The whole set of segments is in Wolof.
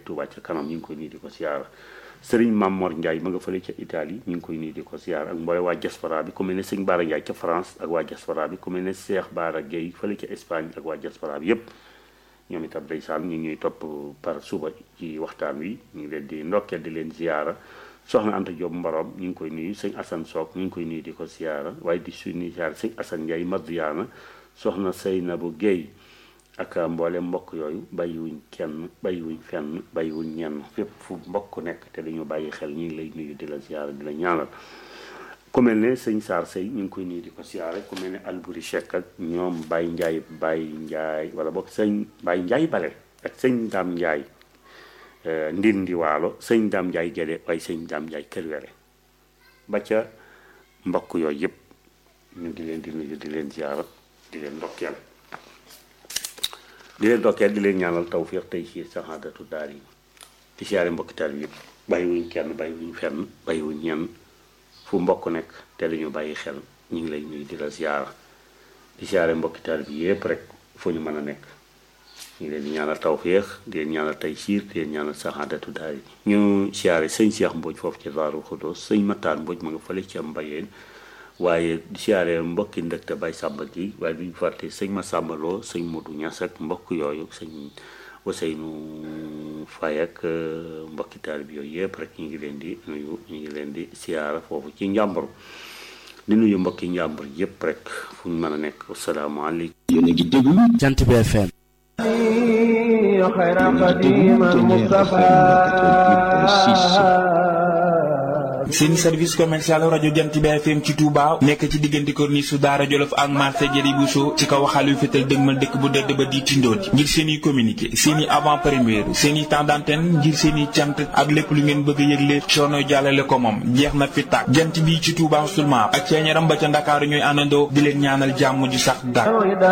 Touba ca kanam ñu ngi koy nuyu di ko siyaara sëriñ Mamor Ndiaye ma nga fële ca Italie ñu ngi koy nuyu di ko siyaara ak mboole waa diaspora bi ku mel ne sëñ Baara Ndiaye ca France ak waa diaspora bi ku mel ne Cheikh Baara Gueye fële ca Espagne ak waa diaspora bi yépp ñoom itam ndeysaan ñu ngi ñuy topp par suba ci waxtaan wi ñu ngi leen di ndokkeel di leen ziyaara soxna Anta Diop Mborom ñu ngi koy nuyu sëñ Assane Sock ñu ngi koy nuyu di ko ziyaara waaye di suñu ziyaara sëñ Assane Ndiaye Madiana soxna Seynabou Gueye ak mboole mbokk yooyu bàyyiwuñ kenn bàyyiwuñ fenn bàyyiwuñ ñenn fépp fu mbokk nekk te dañu bàyyi xel ñu ngi lay nuyu di la ziyaara di la ñaanal ku mel ne sëñ Saar Sey ñu ngi koy nuyu di ko siyaare ku mel ne Albouri Cheikh ak ñoom Baye Ndiaye wala boog sëñ Baye Ndiaye Bale ak sëñ Dame Ndiaye Ndindi Waalo sëñ Dame Ndiaye Gédé waaye sëñ Dame Ndiaye Kër Wele ba ca mbokk yooyu yëpp ñu ngi leen di nuyu di leen ziyaara di leen ndokkeel di leen ñaanal tawfiq tey ci saxaadatu daar yi di siyaare mbokki taal bi yëpp bàyyiwuñ kenn bàyyiwuñ fenn bàyyiwuñ ñenn fu mbokk nekk te dañu bàyyi xel ñu ngi lay nuyu di la ziyaara di siyaare mbokki taal bi yëpp rek fu ñu mën a nekk ñu ngi leen di ñaanal tawfiq di leen ñaanal tey siir di leen ñaanal saxaadatu daar yi ñu siyaare sëñ Cheikh Mbodj foofu ci Daaru Xudoos sëñ Mataan Mbodj ma nga fële ci am mbayeen waaye di siyaare mbokki ndëkk te bay sàmba gi waaye duñu fàtte sëñ ma sàmbaloo sëñ Modou Niass ak mbokk yooyu sëñ Ousseynou Faye ak mbokki taalibe bi yooyu yëpp rek ñu ngi leen di nuyu ñu ngi leen di siyaara foofu ci njàmbur di nuyu mbokki njàmbur yëpp rek fu ñu mën a nekk asalaamaaleykum. yéen a ngi déglu Jant bi FM. seen service commercial rajo Jant bi FM ci Touba nekk ci diggante corniche su Daara Jolof ak marché Jëri Bousso ci kaw waxal yu fetal dëgmal dëkk bu dëdd ba di Tindoodi ngir seen i communiqué seen i avant première seen i temps d'antenne ngir seen i cant ak lépp lu ngeen bëgg a yëgle coono jàllale ko moom jeex na fi tàkk Jant bi ci Touba seulement ak ceeñaram ba ca Ndakaaru ñooy àndandoo di leen ñaanal jàmm ju sax dàkk.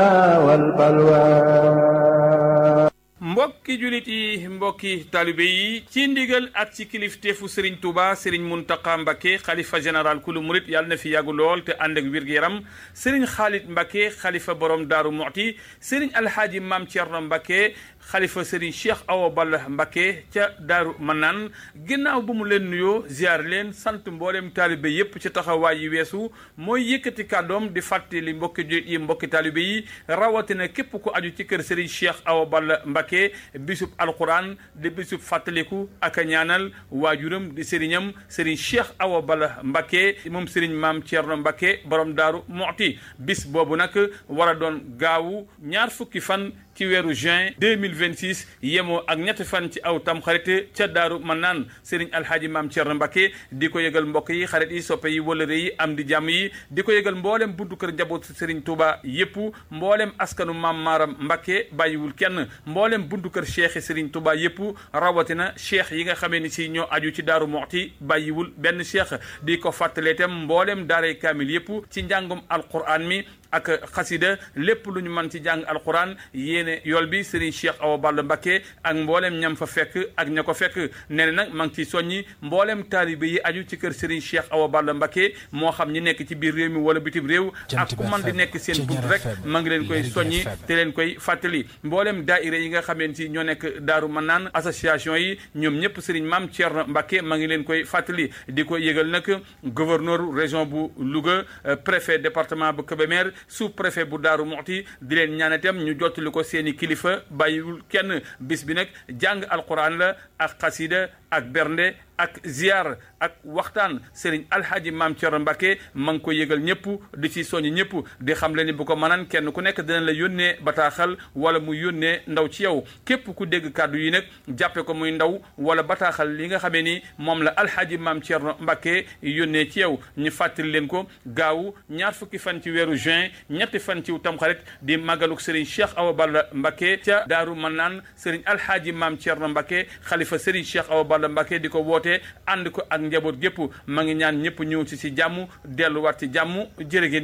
mbokki julit yi mbokki talibe yi ci ndigal ak ci kilifteefu Serigne Touba Serigne Mountakha Mbacké xalifa général kulu murit yàlla na fi yàggu lool te ànd ak wér-gu-yaram Serigne Khalid Mbacké xalifa borom Daaru Muxti Serigne Alhaaji Maam Thierno Mbacké xalifa Serigne Cheikh Awa Balla Mbacké ca Daaru Manaan ginnaaw bu mu leen nuyoo ziar leen sant mboolem taalibe yépp ci taxawaay yi weesu mooy yëkkati kàddoom di fàttali mbokki julit yi mbokki taalibe yi rawatina képp ku aju ci kër Serigne Cheikh Awa Balla Mbacké bisub alquran di bisub fàttaliku ak a ñaanal waajuram di sëriñam Serigne Cheikh Awa Balla Mbacké moom Serigne Maam Thierno Mbacké borom Daaru Muxti bis boobu nag war a doon gaawu ñaar fukki fan ci weeru juin 2026 yemoo ak ñetti fan ci aw tamxarit ca Daaru Manaan Serigne Alhaaji Maam Thierno Mbacké di ko yëgal mbokk yi xarit yi soppe yi wëlëre yi am di jàmm yi di ko yëgal mboolem buntu kër njaboot Serigne Touba yépp mboolem askanu Maam Maaram Mbacké bàyyiwul kenn mboolem buntu kër cheikh Serigne Touba yépp rawatina cheikh yi nga xamee ni si ñoo aju ci Daaru Muxti bàyyiwul benn cheikh di ko fàttalee itam mboolem daaray kaamil yépp ci njàngum alquran mi ak xasida lépp lu ñu mën ci jàng alquran yéene yool bi Serigne Cheikh Awa Balla Mbacké ak mboolem ñam fa fekk ak ña ko fekk nee na nag maa ngi ciy soññi mboolem taalibe yi aju ci kër Serigne Cheikh Awa Balla Mbacké moo xam ñi nekk ci biir réew mi wala bitim réew ak ku man di nekk seen bunt rek maa ngi leen koy soññi te leen koy fàttali mboolem daaira yi nga xameen si ñoo nekk Daaru Manaan association yi ñoom ñëpp Serigne Maam Thierno Mbacké maa ngi leen koy fàttali di ko yëgal nag gouverneur région bu Louga préfet département bu Kébémer sous-préfet bu Daaru Muxti di leen ñaanatam ñu jottali ko seeni kilifa bàyyiwul kenn bis bi nag jàng alquran la ak xasida ak bernde ak ziar ak waxtaan Serigne Alhaaji Maam Thierno Mbacké ma ngi ko yëgal ñëpp di ci soññ ñëpp di xam le ni bu ko mënaan kenn ku nekk dina la yónnee bataaxal wala mu yónnee ndaw ci yow képp ku dégg kàddu yi nag jàppe ko muy ndaw wala bataaxal li nga xamee ni moom la Alhaaji Maam Thierno Mbacké yónnee ci yow ñu fàttali leen ko gaawu ñaar fukki fan ci weeru juin ñetti fan ci tamxarit di màggaluk Serigne Cheikh Awa Balla Mbacké ca Daaru Manaan Serigne Alhaaji Maam Thierno Mbacké xalifa Serigne Cheikh Awa Balla Mbacké di ko woote ànd ko ak njaboot gépp ma ngi ñaan ñëpp ñëw ci jàmm delluwaat ci jàmm jërë ngeen jëf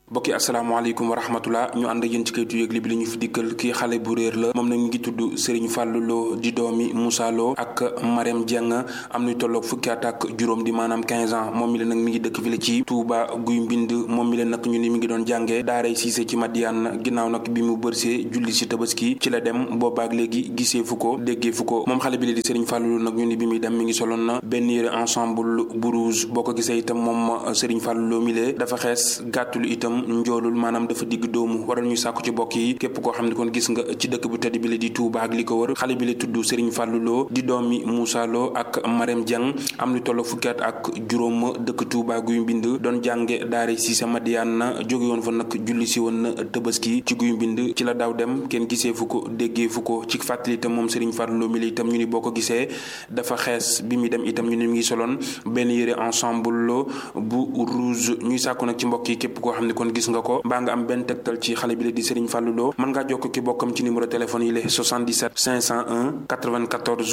mbokki asalaamaaleykum wa rahmatullah ñu ànd ak yéen ci kayitu yëgle bi li ñu fi dikkal kii xale bu réer la moom nag mi ngi tudd Serigne Fallou Lo di doomi Moussa Lo ak Marème Dieng am na tolloog fukki at ak juróom di maanaam 15 ans moom mi leen nag mi ngi dëkk fi la ci Touba Guy Mbind moom mi leen nag ñu ni mi ngi doon jàngee daaray Cissé ci Madiane ginnaaw nag bi mu bërsee julli si tabaski ci la dem boobaak léegi gisee fu ko déggee fu ko moom xale bi li di Serigne Fallou Lo nag ñu ni bi muy dem mi ngi soloon na benn yére ensemble bu rouge boo ko gisee itam moom Serigne Fallou Lo mi lee dafa xees gàttul itam njoolul maanaam dafa digg doomu waral ñu sàkku ci bokk yi képp koo xam ne kon gis nga ci dëkk bu tedd bi la di Touba ak li ko wër xale bi la tudd Serigne Fallou Lo di doomi Moussa Lo ak Marème Dieng am lu tollo fukki at ak juróom dëkk Touba Guy Mbind doon jànge daare Cissé Madiane jóge woon fa nag julli si woon na Tabaski ci Guy Mbind ci la daaw dem kenn gisee fu ko déggee fu ko ci fàttali itam moom Serigne Fallou Lo mi la itam ñu ni boo ko gisee dafa xees bi muy dem itam ñu ni mi ngi soloon benn yére ensemble bu rouge ñuy sàkku nag ci mbokk yi képp koo xam ne kon gis nga ko mbaa nga am benn tegtal ci xale bi la di Serigne Fallou Lo mën ngaa jokk ki bokkam ci numéro téléphone yi la 77 501 94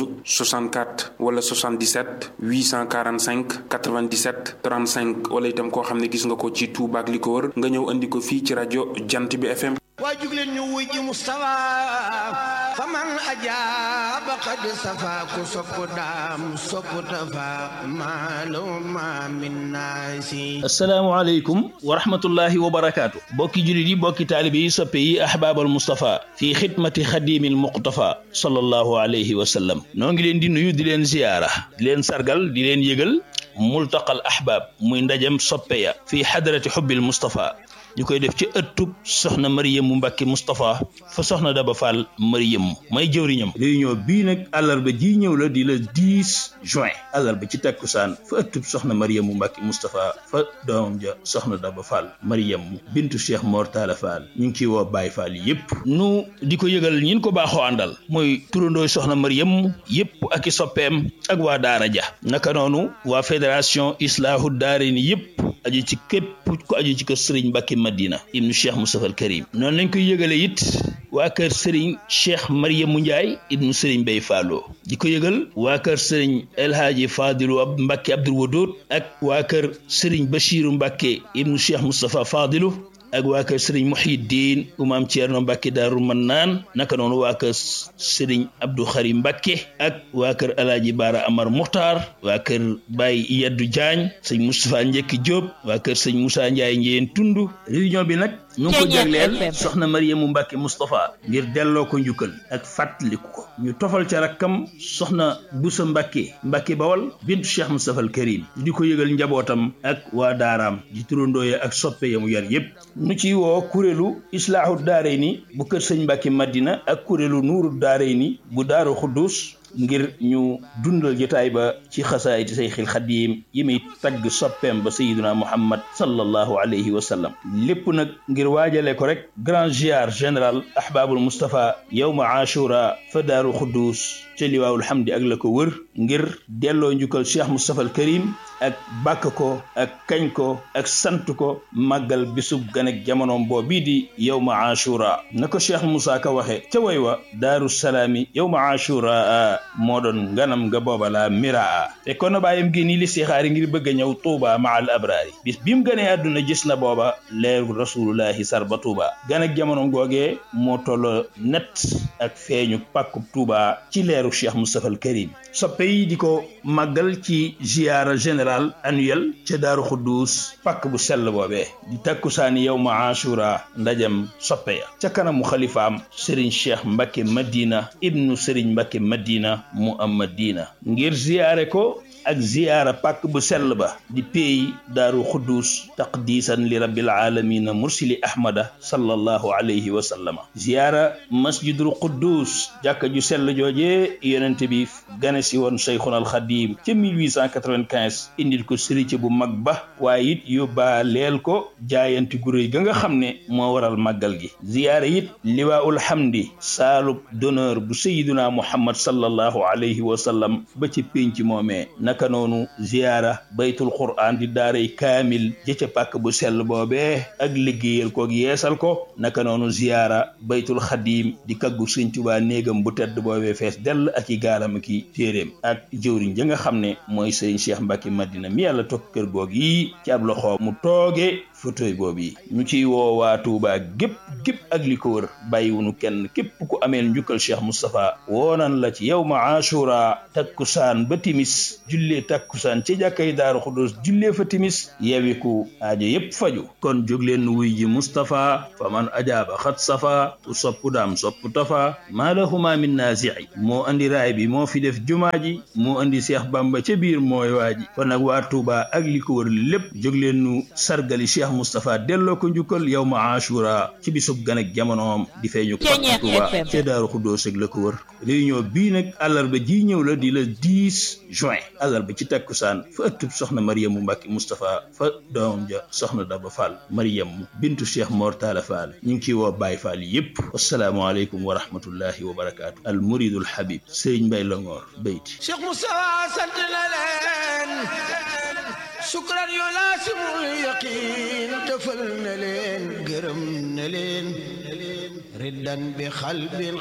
64 wala 77 845 97 35 wala itam koo xam ne gis nga ko ci Touba ak li ko wër nga ñëw andi ko fii ci rajo Jant bi FM. waa jug leen ñu wuy ji Mustafa fa man ajaaba qad safa ku sopp daam sopp tafa maaluma min naasi. asalaamaaleykum wa rahmatullahi wa barakaatu. bokki julit yi bokki taalibe yi soppe yi ahbaabal Mustafa fi xidmati xadimil muqtafa sallallahu alayhi wa sallam noo ngi leen di nuyu di leen ziyaara di leen sargal di leen yëgal multaqal ahbaab muy ndajem soppe ya fi xadarati xubbil Mustafa ñu koy def ci ëttub soxna Mariyamu Mbàkke Moustapha fa soxna Daba Fall Mariyamu may jëwriñam réunion bii nag àllarba ji ñëw la di le 10 juin àllarba ci takkusaan fa ëttub soxna Mariyamu Mbàkke Moustapha fa doomam ja soxna Daba Fall Mariyamu bintu Cheikh Mor Talla Fall ñu ngi ciy woo Baye Fall yépp nu di ko yëgal ñin ko baaxoo àndal mooy turandooy soxna Mariyamu yépp ak i soppeem ak waa daara ja naka noonu waa fédération Islaahu Daarayni yépp aju ci képp ko aju ci kër Serigne Mbacke Madina ibnu Cheikh Moustapha al Karim noonu lañ koy yëgale it waa kër Serigne Cheikh Mariamu Ndiaye ibnu Serigne Bay Fallo di ko yëgal waa kër Serigne El Hadji Fadilu Mbacke Abdoul Wadoud ak waa kër Serigne Bachiru Mbacke ibnu Cheikh Moustapha Fadilu ak waa kër Serigne Muhiddin Umaam Thierno Mbacke Daaru Mannaan naka noonu waa kër Serigne Abdou Khari Mbacke ak waa kër Alaaji Baara Amar Muxtaar waa kër Baye Yaddu Diagne sëñ Moustapha Njekki Diop waa kër sëñ Moussa Ndiaye Njeen Tundu réunion bi nag ñu ngi ko jagleel soxna Mariamu Mbacke Moustapha ngir delloo ko njukkal ak fàttaliku ko ñu tofal ca rakkam soxna Boussa Mbacke Bawal bintu Cheikh Moustapha al Karim di ko yëgal njabootam ak waa daaraam di turandooye ak soppe yamu yar yépp nu ci woo kuréelu Islaahu Daarayni bu kër sëñ Mbacke Madina ak kuréelu Nuuru Daarayni bu Daaru Xuddus ngir ñu dundal jotaay ba ci xasaayiti Seyxil Xadiim yi muy tagg soppeem ba Sayyiduna Muhammad sallallahu alayhi wa sallam lépp nag ngir waajale ko rek grand ziar général ahbaabul Mustafa yawma Ashura fa Daaru Xuddus ca liwaawul hamdi ak la ko wër ngir delloo njukkal Cheikh Moustapha al Karim ak bàkk ko ak kañ ko ak sant ko màggal bisub ganek jamonoom boo bii di yawma Ashura na ko Cheikh Moussa Ka waxe ca way wa Daaru Salaami yawma Ashura moo doon nganam nga booba la miraa te kon bàyyam gi nii li sixaari ngir bëgg a ñëw Tuuba ma al abraari bis bi mu gënee àdduna gis na booba leeru rasulullahi sarba Tuuba gan ak jamono googee moo tolloo net ak feeñu pàkkub Tuuba ci leeru Cheikh Moustapha al Karim soppe yi di ko màggal ci ziyaara général annuel ca Daaru Xuddus pàkk bu sell boobee di takkusaani yawma Ashura ndajam soppe ya ca kanamu xalifaam Serigne Cheikh Mbacke Madina ibnu Serigne Mbacke Madina mu am Madina ngir ziyaare ko ak ziyaara pàkk bu sell ba di peey Daaru Xuddus taqdiisan li rabbil aalamiina mursili ahmada sallallahu alayhi wa sallama ziyaara masjidul Quddus jàkka ju sell jooje yonente bi gane si woon Cheikhuna al Xadim ca 1895 indil ko sëriñ bu mag ba waaye it yóbbaaleel ko jaayanti gu réy ga nga xam ne moo waral màggal gi ziyaara it liwaa'ul hamdi saalub d'honneur bu Sayyiduna Muhammad sallallahu alayhi wa sallam ba ci pénc moomee naka noonu ziyaara baytul qur'an di daaray kaamil jëca pàkk bu sell boobee ak liggéeyal ko yeesal ko naka noonu ziyaara baytul xadim di kaggu Sëriñ Tuubaa néegam bu tedd boobee fees dell ak i gaalam ak i téeréem ak jëwriñ ja nga xam ne mooy Sëriñ Cheikh Mbacke Madina mi yàlla tokk kër goog yi ci ab loxo mu tooge fauteuil boobu yi ñu ciy woo waa Touba gépp ak li ko wër bàyyiwunu kenn képp ku ameel njukkal Cheikh Moustapha woonan la ci yow ma Ashura takkusaan ba timis jullee takkusaan ci jàkkay Daaru Xudus jullee fa timis yewiku aajo yépp faju kon jóg leen wuy ji Moustapha fa man ajaaba xat safa ku sopp daam sopp tafa maa lahuma min naasi'i moo andi raay bi moo fi def jumaa ji moo andi Cheikh Bamba ca biir mooy waa ji kon nag waa Touba ak li ko wër lépp jóg leen nu sargali Cheikh Moustapha delloo ko njukkal yow ma Ashura ci bisub gan ak jamonoom di feeñu ko Touba ca Daaru Xuddoos ak la ko wër réunion bii nag àllarba ji ñëw la di le 10 juin àllarba ci takkusaan fa ëttub soxna Mariamu Mbàkke Moustapha fa doom ja soxna Daba Fall Mariam bintu Cheikh Mor Talla Fall ñu ngi ciy woo Baye Fall yépp wassalaamu aleykum wa rahmatullahi wa barakaatu al muridul habib Sëriñ Mbay Longoor bayti Cheikh Moustapha sant na leen sukran yu laasimul yaqiin defal na leen gërëm na leen riddan bi xalbin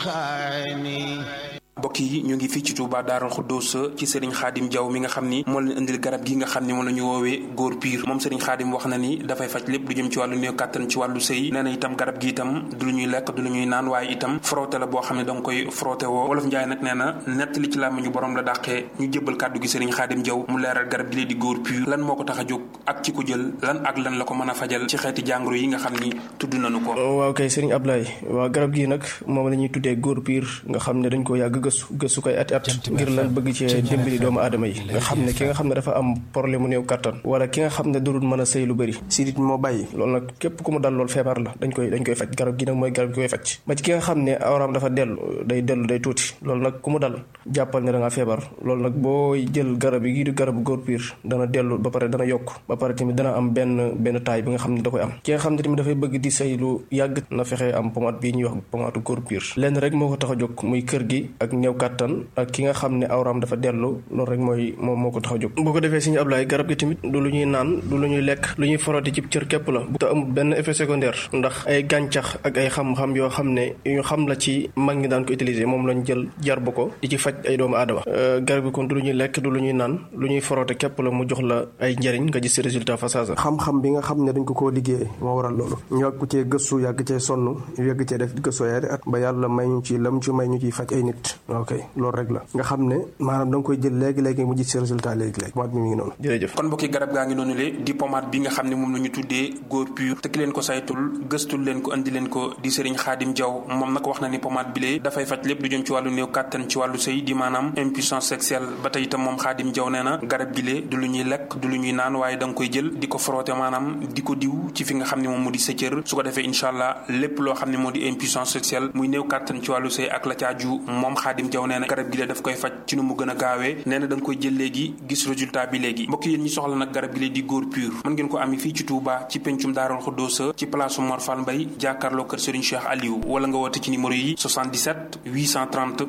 xaani mbokk yi ñu ngi fii ci Touba Daarul Xuddoos ci Serigne Khadim Diaw mi nga xam ni moo leen indil garab gi nga xam ni moom la ñu woowee góor piir moom Serigne Khadim wax na ni dafay faj lépp lu jëm ci wàllu néew kàttan ci wàllu sëy nee na itam garab gi itam du lu ñuy lekk du lu ñuy naan waaye itam frotté la boo xam ne danga koy frotté woo wolof Njaay nag nee na nett li ci làmmiñu borom la dàqee ñu jébbal kàddu gi Serigne Khadim Diaw mu leeral garab gi lee di góor piir lan moo ko tax a jóg ak ci ko jël lan ak lan la ko mën a fajal ci xeeti jàngoro yi nga xam ni tudd nañu ko. waaw kay Serigne Ablaye waaw garab gi nag moom la ñuy tuddee góor piir nga xam ne dañ ko yàgg gëstu koy at ngir lan bëgg ci dimbali doomu aadama yi nga xam ne ki nga xam ne dafa am problème mu néew kattan wala ki nga xam ne dudul mën a sëy lu bëri sidit moo bàyyi loolu nag képp ku mu dal loolu feebar la dañ koy faj garab gi nag mooy garab gi koy faj ba ci ki nga xam ne awraam dafa dellu day tuuti loolu nag ku mu dal jàppal ne da ngaa feebar loolu nag boo jël garab yi di garabu góor piir dana dellu ba pare dana yokk ba pare tamit dana am benn taay bi nga xam ne da koy am ki nga xam ne tamit dafay bëgg di sëy lu yàgg na fexe am pommade bii ñuy wax pommade góor piir lenn rek moo ko tax a jóg muy kër gi ak néew kattan ak ki nga xam ne awraam dafa dellu loolu rek mooy moom moo ko tax a jóg boo ko defee Sëriñ Ablaye garab gi tamit du lu ñuy naan du lu ñuy lekk lu ñuy foroti ci cër képp la bu te amul benn effet secondaire ndax ay gàncax ak ay xam-xam yoo xam ne ñu xam la ci mag ñi daan ko utiliser moom lañ jël jarbu ko di ci faj ay doomu aadama garab gi kon du lu ñuy lekk du lu ñuy naan lu ñuy forote képp la mu jox la ay njëriñ nga gis résultat fa saasa xam-xam bi nga xam ne dañ ko koo liggéey moo waral loolu ñu yàgg cee gëstu yàgg cee sonn yàgg cee def gëstu yaari at ba yàlla may ñu ci lam ci may ñu ciy faj ay nit ok loolu rek la nga xam ne maanaam da nga koy jël léegi mu gis ci résultat léegi pommade bi mi ngi noonu jërëjëf kon mbokki garab gaa ngi noonu le di pommade bi nga xam ne moom la ñu tuddee góor pur te ki leen ko saytul gëstul leen ko andi leen ko di Serigne Khadim Diaw moom nag wax na ni pommade bi lee dafay faj lépp lu jëm ci wàllu néew kàttan ci wàllu sëy di maanaam impuissance sexuelle ba tey itam moom Khadim Diaw nee na garab gi lee du lu ñuy lekk du lu ñuy naan waaye da nga koy jël di ko frotté maanaam di ko diw ci fi nga xam ne moom moo di sa cër su ko defee incha allah lépp loo xam ne moo di impuissance sexuelle muy néew kàttan ci wàllu sëy ak la caaju moom Khadim Diaw nee na garab gi lee daf koy faj ci nu mu gën a gaawee nee na da nga koy jël léegi gis résultat bi léegi mbokk yéen ñi soxla nag garab gi lee di góor pur mën ngeen ko ami fii ci Touba ci pencum Daarul Xuddoos ci place Mor Fall Mbaye jàkkaarloo kër Serigne Cheikh Aliou wala nga woote ci numéro yi 77 830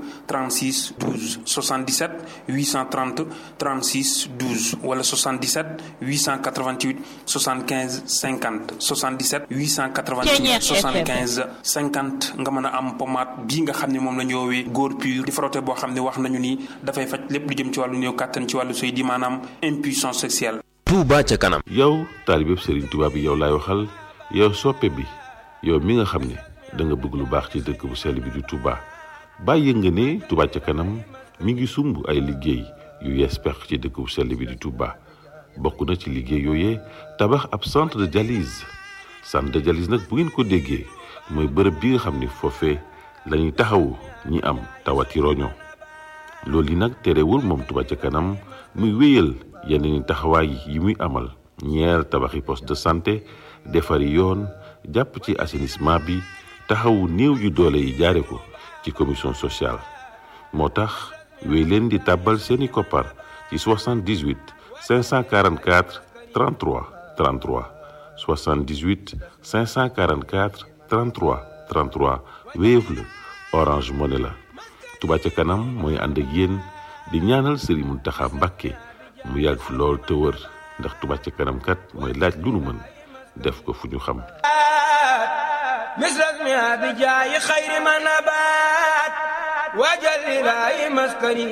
36 12 77 830 36 12 wala 77 888 75 50 77 888 75 50 nga mën a am pommade bii nga xam ne moom la ñu woowee góor pur di frotté boo xam ne wax nañu ni dafay faj lépp lu jëm ci wàllu néew kàttan ci wàllu sëy di maanaam impuissance sexuelle. Touba ca kanam. yow taalibe Serigne Touba bi yow laay waxal yow soppe bi yow mi nga xam ne da nga bëgg lu baax ci dëkk bu sell bi di Touba bàyyi nga ne Touba ca kanam mi ngi sumb ay liggéey yu yees pex ci dëkk bu sell bi di Touba bokk na ci liggéey yooyee tabax ab centre de dialyse nag bu ngeen ko déggee mooy bërëb bi nga xam ne foofee la ñuy taxawu ñi am tawati roño loolu yi nag terewul moom Touba ca kanam muy wéyal yeneen taxawaay yi muy amal ñeer tabaxi poste de santé defari yoon jàpp ci assainissement bi taxawu néew yu doole yi jaare ko ci commission sociale moo tax wéy leen di tàbbal seeni koppar ci 78 544 33 33 78 544 33 33 Wave la Orange Money la Touba ca kanam mooy ànd ak yéen di ñaanal Serigne Mountakha Mbacké mu yàgg fi lool te wër ndax Touba ca kanam kat mooy laaj lu nu mën def ko fu ñu xam misrasmi abijaayi xayri ma nabaat wajalilaayi maskani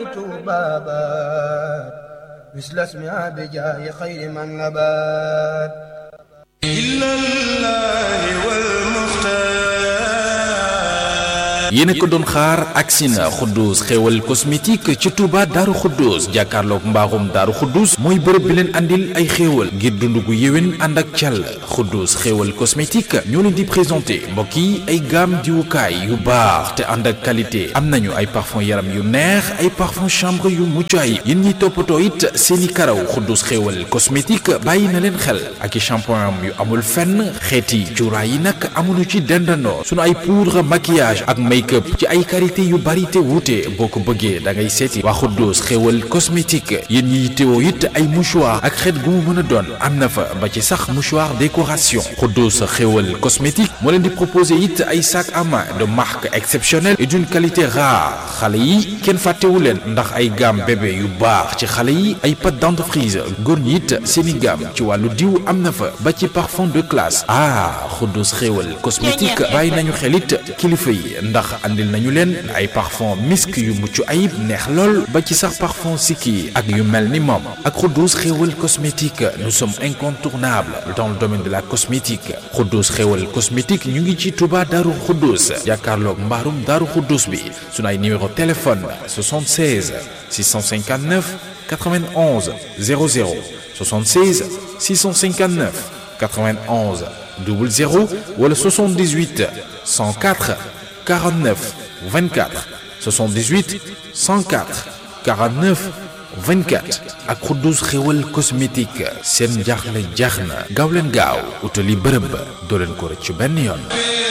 tuubaabaat misrasmi abijaayi xayri ma nabaat yéen a ko doon xaar agsi na Xuddus xéewal cosmétique ci Touba Daaru Xuddus jàkkaarloog mbaaxum Daaru Xuddus mooy bërëb bi leen andil ay xéewal ngir dund gu yéwén ànd ak càll Xuddus xéewal cosmétique ñoo leen di présenté mbokk yi ay gamme diwukaay yu baax te ànd ak qualité am nañu ay parfum yaram yu neex ay parfum chambre yu mucc ayib yéen ñiy toppatoo it seeni karaw Xuddus xéewal cosmétique bàyyi na leen xel ak i shampoing yu amul fenn xeeti cuuraay yi nag amuñu ci dendandoo sunu ay poudre maquillage ak make-up ci ay qualité yu bari te wuute boo ko bëggee da ngay seeti waa Xuddus xéewal cosmétique yéen ñi yittewoo it ay mouchoir ak xeet gu mu mën a doon am na fa ba ci sax mouchoir décoration Xuddus xéewal cosmétique moo leen di proposer it ay sac à main de marque exceptionnelle et d'une qualité rare xale yi kenn fàttewu leen ndax ay gamme bébé yu baax ci xale yi ay pâte dentifrice góor ñi it seeni gamme ci wàllu diw am na fa ba ci parfum de classe Xuddus xéewal cosmétique bàyyi nañu xelit kilifa yi ndax andil nañu leen ay parfum misk yu mucc ayib neex lool ba ci sax parfum sikki ak yu mel ni moom ak Xuddus xéewal cosmétique nous sommes incontournables dans le domaine de la cosmétique Xuddus xéewal cosmétique ñu ngi ci Touba Daaru Xuddus jàkkaarloog mbaarum Daaru Xuddus bi sunu ay numéro téléphone 76 659 91 00 76 659 91 00 wala 78 104 49 24 78 104 49 24 ak Xuddus xéewal cosmétique seen jaaxle jaax na gaaw leen gaaw utali bërëb ba doo leen ko rëcc benn yoon.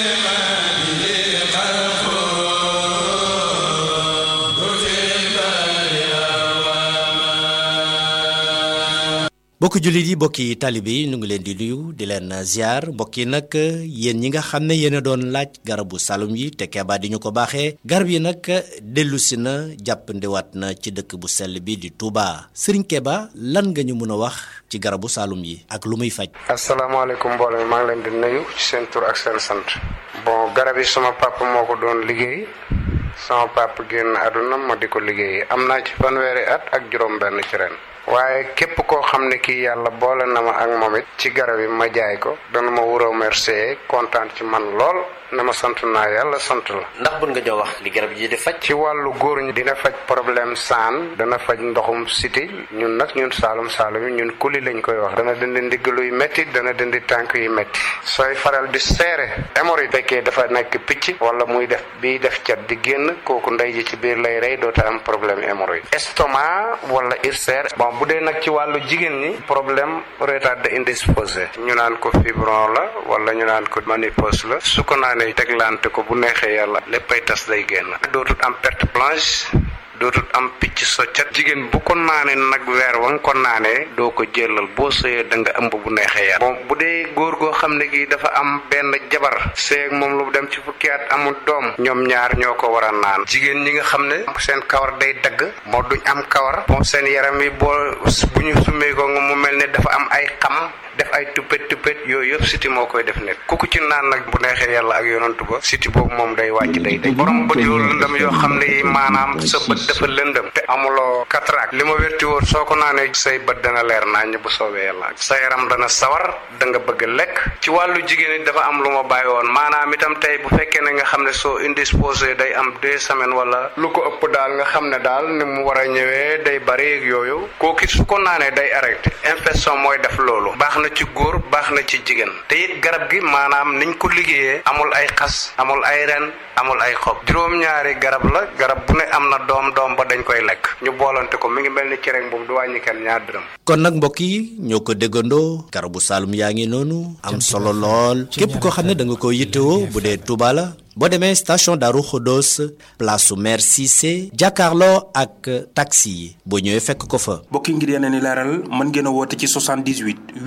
mbokki jullit yi mbokki taalibe yi ñu ngi leen di nuyu di leen ziar mbokk yi nag yéen ñi nga xam ne yéen a doon laaj garabu salum yi te Keba di ñu ko baaxee garab yi nag dellusi na jàppandiwaat na ci dëkk bu sell bi di Touba Serigne Keba lan nga ñu mën a wax ci garabu salum yi ak lu muy faj. asalaamaaleykum mbooloo mi maa ngi leen di nuyu ci seen tur ak seen sant. bon garab yi sama papa moo ko doon liggéey sama papa génn àdduna ma di ko liggéey am naa ci fanweeri at ak juróom-benn ci ren. waaye képp koo xam ne kii yàlla boole na ma ak moom it ci garab yi ma jaay ko dana ma wuroo remercier kontaan ci man lool na ma sant naa yàlla sant la. ndax bun nga jox wax li garab yi di faj. ci wàllu góor ñi dina faj problème saan dana faj ndoxum siti ñun nag ñun saalum yi ñun kuli lañ koy wax. dana dindi ndigg luy métti dana dindi tànk yu métti. sooy faral di seere hémorroïde fekkee dafa nekk picc wala muy def biy def cat di génn kooku ndey ji ci biir lay rey doota am problème hémorroïde. estomac wala ulcère bon bu dee nag ci wàllu jigéen ñi problème retardé indisposé ñu naan ko fibron la wala ñu naan ko ménopause la su ko naanee teglante ko bu neexee yàlla léppay tas day génn dootut am perte blanche dootul am picc soccat jigéen bu ko naanee nag weer wa nga ko naanee doo ko jëlal boo sëyee da nga ëmb bu neexee yàlla bon bu dee góor goo xam ne gi dafa am benn jabar seeg moom lu dem ci fukki at amul doom ñoom ñaar ñoo ko war a naan jigéen ñi nga xam ne seen kawar day dagg moo duñ am kawar bon seen yaram yi boo bu ñu summee ko nga mu mel ne dafa am ay xam def ay tuppet yooyu yëpp siti moo koy def nekk ku ci naan nag bu neexee yàlla ak yonantu ba siti boobu moom day wàcc day borom bët yoo lëndëm yoo xam ne maanaam sa bët dafa lëndëm te amuloo cataracte li ma wérti wóor soo ko naanee say bët dana leer naññ bu soobee yàlla sa yaram dana sawar da nga bëgg lekk ci wàllu jigéen it dafa am lu ma bàyyi woon maanaam itam tey bu fekkee ne nga xam ne soo indisposé day am 2 semaines wala lu ko ëpp daal nga xam ne daal ni mu war a ñëwee day bari ak yooyu kooku su ko naanee day arrêté infection mooy def loolu baax na ci góor baax na ci jigéen te it garab gi maanaam niñ ko liggéeyee amul ay xas amul ay ren amul ay xob juróom-ñaari garab la garab bu ne am na doom ba dañ koy lekk ñu boolante ko mi ngi mel ni cere boobu du wàññi kenn ñaar dërëm. kon nag mbokk yi ñoo ko déggandoo garabu Saloum yaa ngi noonu am solo lool képp koo xam ne da nga ko yittewoo bu dee Touba la boo demee station Darou Khoudoss place su maire Cissé jàkkaarloo ak taxi yi boo ñëwee fekk ko fa. mbokk yi ngir yeneen i leeral mën ngeen a woote ci 78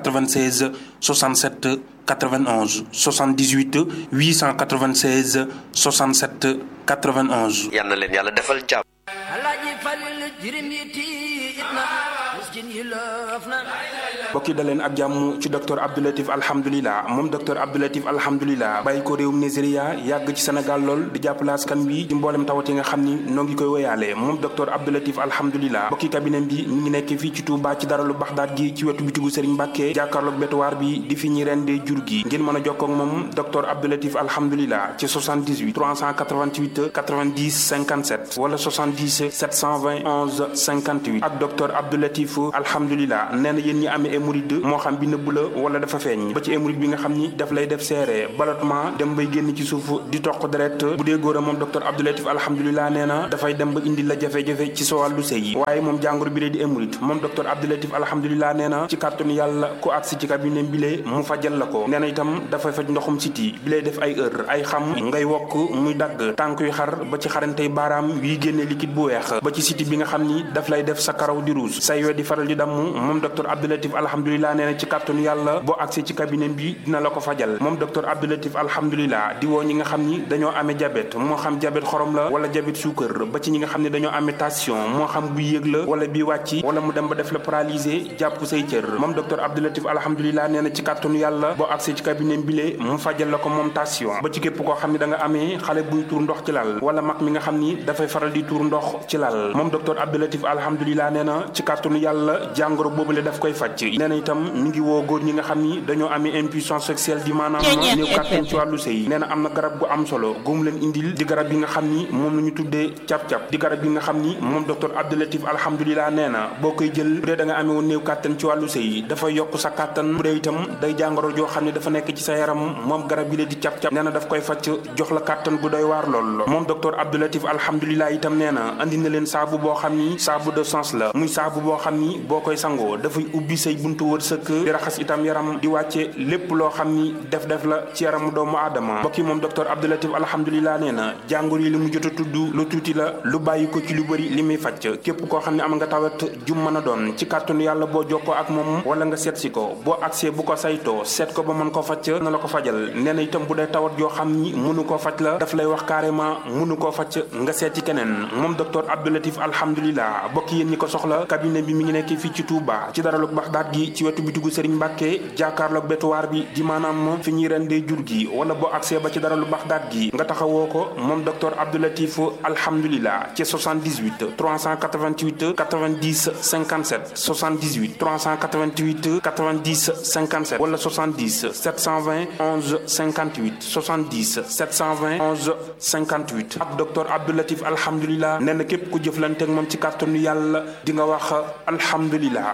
896 67 91 78 896 67 91. yal na leen yàlla defal jàmm. mbokk yi daleen ak jàmm ci docteur Abdou Latif alhamdulilah moom docteur Abdou Latif alhamdulilah bàyyi ko réewum Nigeria yàgg ci Sénégal lool di jàppale askan wi ci mboolem tawat yi nga xam ni noo ngi koy woyaale moom docteur Abdou Latif alhamdulilah mbokki cabinet bi mi ngi nekk fii ci Touba ci daralu Baxdaad gi ci wetu bitigu Serigne Mbacke jàkkaarloog bétuwaar bi di fi ñi rendee jur gi ngeen mën a jokkoo ak moom docteur Abdou Latif alhamdulilah ci 78 388 90 57 wala 70 720 11 58 ak docteur Abdou Latif alhamdulilah nee na yéen ñi amee hémorroïde moo xam bi nëbb la wala dafa feeñ ba ci hémorroïde bi nga xam ni daf lay def seere ballottement dem bay génn ci suuf di toq deret bu dee góor a moom docteur Abdou Latif alhamdulilah nee na dafay dem ba indi la jafe-jafe ci sa wàllu sëy waaye moom jàngoro bi lee di hémorroïde moom docteur Abdou Latif alhamdulilah nee na ci kàttanu yàlla ku agsi ci cabinet bi lee mu fajal la ko nee na itam dafay faj ndoxum siti bi lay def ay heure ay xam ngay wokk muy dagg tànk yu xar ba ci xarantey baaraam yuy génne liquide bu weex ba ci siti bi nga xam ni daf lay def sa karaw di rouge say we di faral di damm moom docteur Abdou Latif alhamdulilah nee na ci kàttanu yàlla boo accès ci cabinet bi dina la ko fajal moom docteur Abdou Latif alhamdulilah di woo ñi nga xam ni dañoo amee diabète moo xam diabète xorom la wala diabète suukar ba ci ñi nga xam ne dañoo amee tension moo xam bu yéeg la wala bi wàcc wala mu dem ba def la paralysé jàpp say cër moom docteur Abdou Latif alhamdulilah nee na ci kàttanu yàlla boo accès ci cabinet bi lee mu fajal la ko moom tension ba ci képp koo xam ne da nga amee xale buy tuur ndox ci lal wala mag mi nga xam ni dafay faral di tuur ndox ci lal moom docteur Abdou Latif alhamdulilah nee na ci kàttanu yàlla jàngoro boobule daf koy faj nee na itam mi ngi woo góor ñi nga xam ni dañoo amee impuissance sexuelle di maanaam néew kàttan ci wàllu sëy nee na am na garab gu am solo góom leen indil di garab yi nga xam ni moom la ñu tuddee cap-cap di garab yi nga xam ni moom docteur Abdou Latif alhamdulilah nee na boo koy jël bu dee da nga amee woon néew kàttan ci wàllu sëy dafa yokk sa kàttan bu dee itam day jàngoro joo xam ne dafa nekk ci sa yaram moom garab yi la di cap-cap nee na daf koy faj jox la kàttan gu doy waar lool moom docteur Abdou Latif alhamdulilah itam nee na andi na leen saabu boo xam ni saabu de sens la muy saabu boo xam ni boo koy sangoo dafay ubbi say buntu wërsëg di raxas itam yaram di wàcce lépp loo xam ni def la ci yaramu doomu aadama mbokk yi moom docteur Abdou Latif alhamdulilah nee na jàngoro yi li mu jot a tudd lu tuuti la lu bàyyi ko ci lu bëri li muy faj képp koo xam ne am nga tawat jum mën a doon ci kàttanu yàlla boo jokkoo ak moom wala nga seet si ko boo agsee bu ko saytoo seet ko ba mën ko faj na la ko fajal nee na itam bu dee tawat yoo xam ni mënu koo faj la daf lay wax carrément mënu koo faj nga seeti keneen moom docteur Abdou Latif alhamdulilah bokk yéen ñi ko soxla cabinet bi mi ngi nekk fii ci Touba ci daralug Baxdaad gi ci wetu bitigu Serigne Mbacke jàkkaarloog bétuwaar bi di maanaam fi ñuy rendee jur gi wala boo accès ba ci daralu Baxdaad gi nga taxawoo ko moom docteur Abdou Latif alhamdulilah ci 78 388 90 57 78 388 90 57 wala 70 720 11 58 70 720 11 58 ak docteur Abdou Latif alhamdulilah nee na képp ku jëflanteeg moom ci kàttanu yàlla di nga wax alhamdulilah.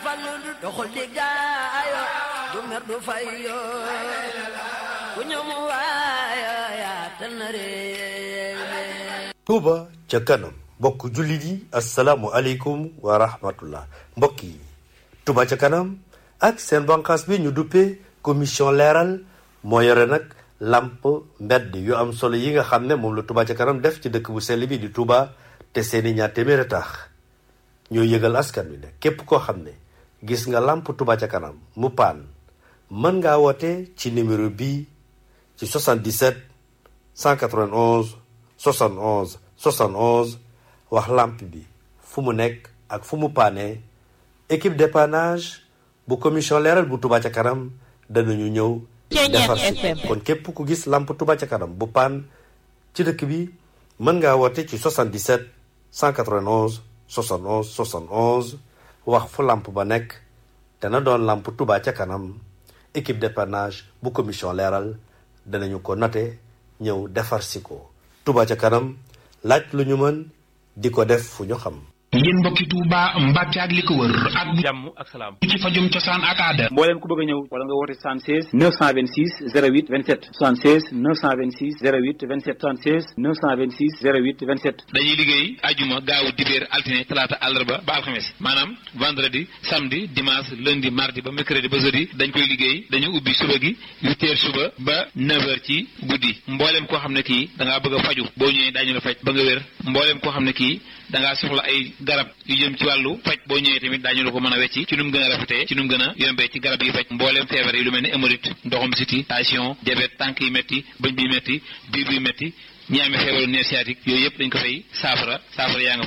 Touba ca kanam mbokk jullit yi asalaamu aleykum wa rahmatullah mbokk yi Touba ca kanam ak seen banqaas bi ñu duppee commission leeral moo yore nag lamp mbedd yu am solo yi nga xam ne moom la Touba ca kanam def ci dëkk bu sell bi di Touba te seeni ñaar téeméeri tax ñoo yëgal askan wi ne képp koo xam ne gis nga lamp Touba ca kanam mu paan mën ngaa woote ci numéro bii ci 77 191 71 71 wax lamp bi fu mu nekk ak fu mu paane équipe dépannage bu commission leeral bu Touba ca kanam danañu ñëw defar si kon képp ku gis lamp Touba ca kanam bu paan ci dëkk bi mën ngaa woote ci 77 191 71 71 wax fu lamp ba nekk dana doon lamp Touba ca kanam équipe dépannage bu commission leeral danañu ko noté ñëw defar si ko Touba ca kanam laaj lu ñu mën di ko def fu ñu xam. yéen mbokki Touba Mbacke ak li ko wër ak jàmm ak salaam ci fajum cosaan ak aada mbooleem ku bëgg a ñëw wala nga woote 76 926 08 27 76 926 08 27 76 926 08 27 dañuy liggéey ajuma gaawu dibéer altine talaata àllarba ba alxames maanaam vendredi samedi dimanche lundi mardi ba mercredi ba jeudi dañ koy liggéey dañu ubbi suba gi 8h suba ba 9h ci guddi mbooleem koo xam ne kii da ngaa bëgg a faju boo ñëwee daañu la faj ba nga wér mbooleem koo xam ne kii da ngaa soxla ay garab yu jëm ci wàllu faj boo ñëwee tamit daañu la ko mën a wecci ci nu mu gën a rafetee ci nu mu gën a yombee ci garab yi faj mbooleem feebar yi lu mel ni hémorroïde ndoxum siti tension diabète tànk yi métti bëñ bi métti biir bi métti ñi amee feebaru nerf sciatique yooyu yëpp dañ ko fay saafara yaa nga fa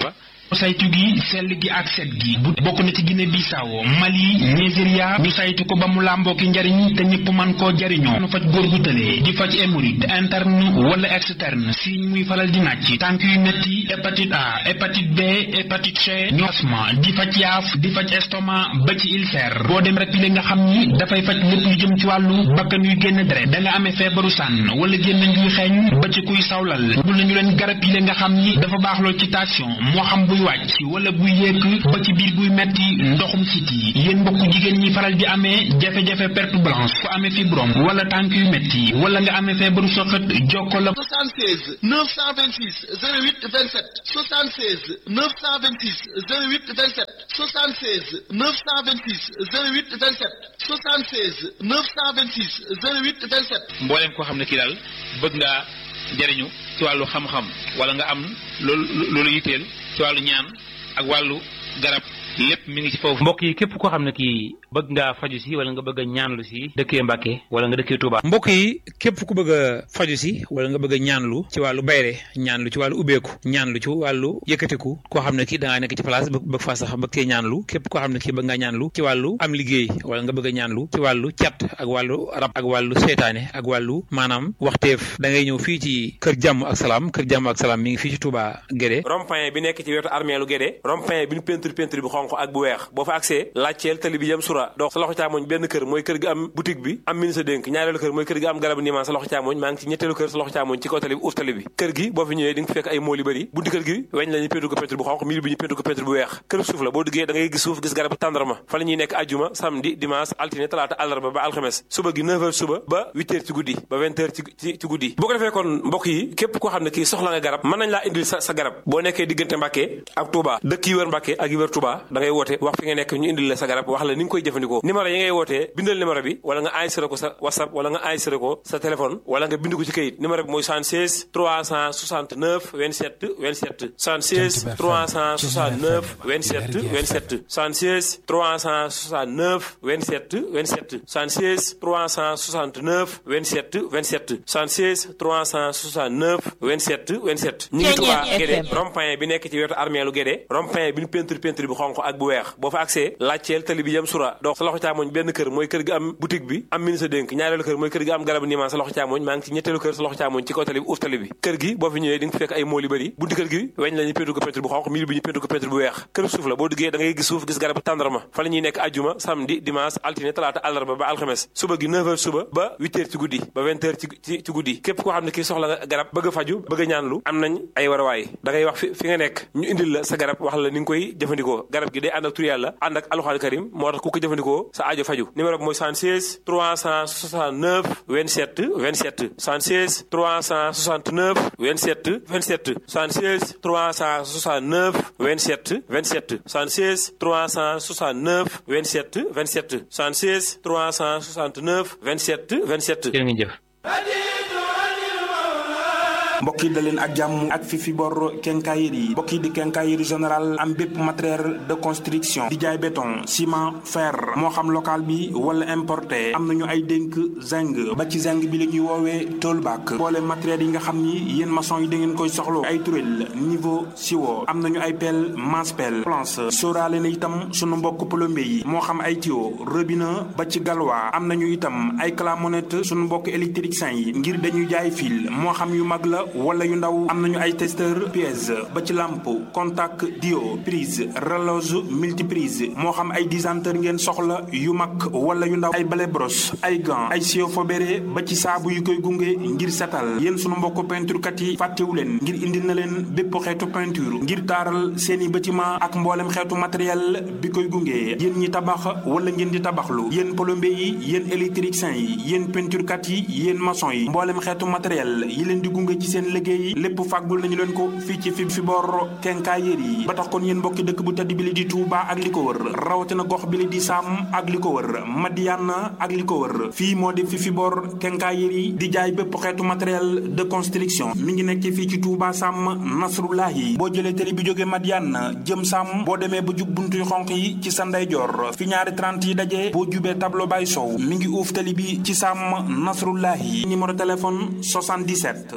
saytu gi sell gi ak set gi bu bokk na ci Guinée Bissau Mali Nigeria ñu saytu ko ba mu làmboo ki njariñ te ñëpp man koo jariñoo nu faj góor gu tëlee di faj hémorroïde interne wala externe si muy faral di nàcc tànk yu metti hépatite A hépatite B hépatite C ñu asma di faj yaaf di faj estomac ba ci ulcère boo dem rek li nga xam ni dafay faj lépp lu jëm ci wàllu bakkan yuy génn deret da nga amee feebaru sànn wala génn njuy xeeñ ba ci kuy sawlal bul nañu leen garab yi nga xam ni dafa baax lool ci tension moo xam buy wàcc wala buy yéeg ba ci biir buy metti ndoxum siti yéen mbokk jigéen ñi faral di amee jafe-jafe perte blanche ku amee fibrome wala tànk yu metti wala nga amee feebaru soxat jokkoo la 76 926 08 27 76 926 08 27 76 926 08 27 76 926 08 27 mboolem koo xam ne kii daal bëgg ngaa jariñu ci wàllu xam-xam wala nga am loolu yitteel ci wàllu ñaan ak wàllu garab lépp mi ngi ci foofu. mbokk yi képp koo xam ne kii bëgg ngaa faju si wala nga bëgg a ñaanlu si dëkkee Mbàkke wala nga dëkkee Touba. mbokk yi képp ku bëgg a faju si wala nga bëgg a ñaanlu ci wàllu bayre ñaanlu ci wàllu ubbeeku ñaanlu ci wàllu yëkkatiku koo xam ne kii da ngaa nekk ci place bëgg faa sax bëgg kee ñaanlu képp koo xam ne kii bëgg ngaa ñaanlu ci wàllu am liggéey wala nga bëgg a ñaanlu ci wàllu cat ak wàllu rab ak wàllu seytaane ak wàllu maanaam waxteef da ngay ñëw fii ci kër jàmm ak salaam kër jàmm ak salaam mi ngi fii ci Touba Guédé rond-point bi nekk ci wetu armeelu Guédé rond-point bi ñu peinture bu xonq ak bu weex boo fa accès laajteel tali bi jëm sura dox sa loxo càmmoñ benn kër mooy kër gi am boutique bi am ministre dénk ñaareelu kër mooy kër gi am garabu niimaan sa loxo càmmoñ maa ngi ci ñetteelu kër sa loxo càmmoñ ci kaw tali bi uuf tali bi kër gi boo fi ñëwee di nga fekk ay mool yu bëri bunti kër gi weñ la ñu peinture ko peinture bu xonq miir bi ñu peinture ko peinture bu weex kër suuf la boo duggee da ngay gis suuf gis garabu tàndarma fa la ñuy nekk ajjuma samedi dimanche altine talaata àllarba ba alxames suba gi 9h suba ba 8h ci guddi ba 20h ci guddi boo ko defee kon mbokk yi képp koo xam ne kii soxla nga garab mën nañ laa indil sa garab boo nekkee diggante Mbàkke ak Touba dëkk yi wër Mbàkke ak yi wër Touba da ngay woote wax fi nga nekk ñu indil la sa garab wax la ni nga koy jëfandikoo numéro yi ngay wootee bindal numéro bi wala nga enregistré ko sa WhatsApp wala nga enregistré ko sa téléphone wala nga bind ko ci kayit numéro bi mooy 76 369 27 27 76 369 27 27 76 369 27 27 76 369 27 27 76 369 27 27 ñu ngi Touba Guédé rond-point bi nekk ci wetu armeelu Guédé rond-point bi ñu peinture bu xonq ak bu weex boo fa accès laajteel tali bi jëm sura dox sa loxo càmmoñ benn kër mooy kër gi am boutique bi am ministre dénk ñaareelu kër mooy kër gi am garabu niimaan sa loxo càmmoñ maa ngi ci ñetteelu kër sa loxo càmmoñ ci kaw tali bi uuf tali bi kër gi boo fi ñëwee di nga fekk ay mool yu bëri bunti kër gi weñ la ñu peinture ko peinture bu xonq miir bi ñu peinture ko peinture bu weex kër suuf la boo duggee da ngay gis suuf gis garabu tàndarma fa la ñuy nekk ajjuma samedi dimanche altine talaata àllarba ba alxames suba gi 9h suba ba 8h ci guddi ba 20h ci guddi képp koo xam ne kii soxla nga garab bëgg a faju bëgg a ñaanlu am nañ ay warawaay da ngay wax fi nga nekk ñu indil la sa garab wax la ni nga koy jëfandikoo garab gi day ànd ak tur yàlla ànd ak alxuraan karim moo tax ku ko jëfandikoo sa aajo faju numéro bi mooy 76 369 27 27 76 369 27 27 76 369 27 27 76 369 27 27 76 369 27 27 jërë ngeen jëf mbokk yi daleen ak jàmm ak fi bor quincaillerie mbokk yi di quincaillerie général am bépp matériel de construction di jaay béton ciment fer moo xam local bi wala importé am nañu ay dénk zinc ba ci zinc bi la ñuy woowee toolback boole matériel yi nga xam ni yéen maçon yi da ngeen koy soxlo ay turel niveau siwo am nañu ay pelle masse pelle planche sóoraale na itam sunu mbokk plombier yi moo xam ay tuyau robinet ba ci galwa am nañu itam ay clamonette sunu mbokk électricien yi ngir dañuy jaay fil moo xam yu mag la wala yu ndaw am nañu ay testeur pièce ba ci lampe contact dio prise relose multiprise moo xam ay disanteur ngeen soxla yu mag wala yu ndaw ay balai brosse ay gants ay sio fobéré ba ci saabu yu koy gunge ngir setal yéen sunu mbokk peinture kat yi fàttewu leen ngir indil na leen bépp xeetu peinture ngir taaral seeni bâtiment ak mboolem xeetu matériel bi koy gunge yéen ñi tabax wala ngeen di tabaxlu yéen plombier yi yéen électricien yi yéen peinture kat yi yéen maçon yi mboolem xeetu matériel yi leen di gunge ci seen liggéey lépp fàggul nañu leen ko fii ci fi bor quincaillerie yi ba tax kon yéen mbokki dëkk bu tedd bi li di Touba ak li ko wër rawatina gox bi li di Sam ak li ko wër Madiana ak li ko wër fii moo di fi bor quincaillerie di jaay bépp xeetu matériel de construction mi ngi nekk fii ci Touba Sam Nasrullahi boo jëlee télé bi jógee Madiana jëm Sam boo demee ba jub buntuy xonq yi ci sa ndeyjoor fi ñaari 30 yi daje boo jubee tableau bay sow mi ngi uuf télé bi ci Sam Nasrullahi numéro téléphone 77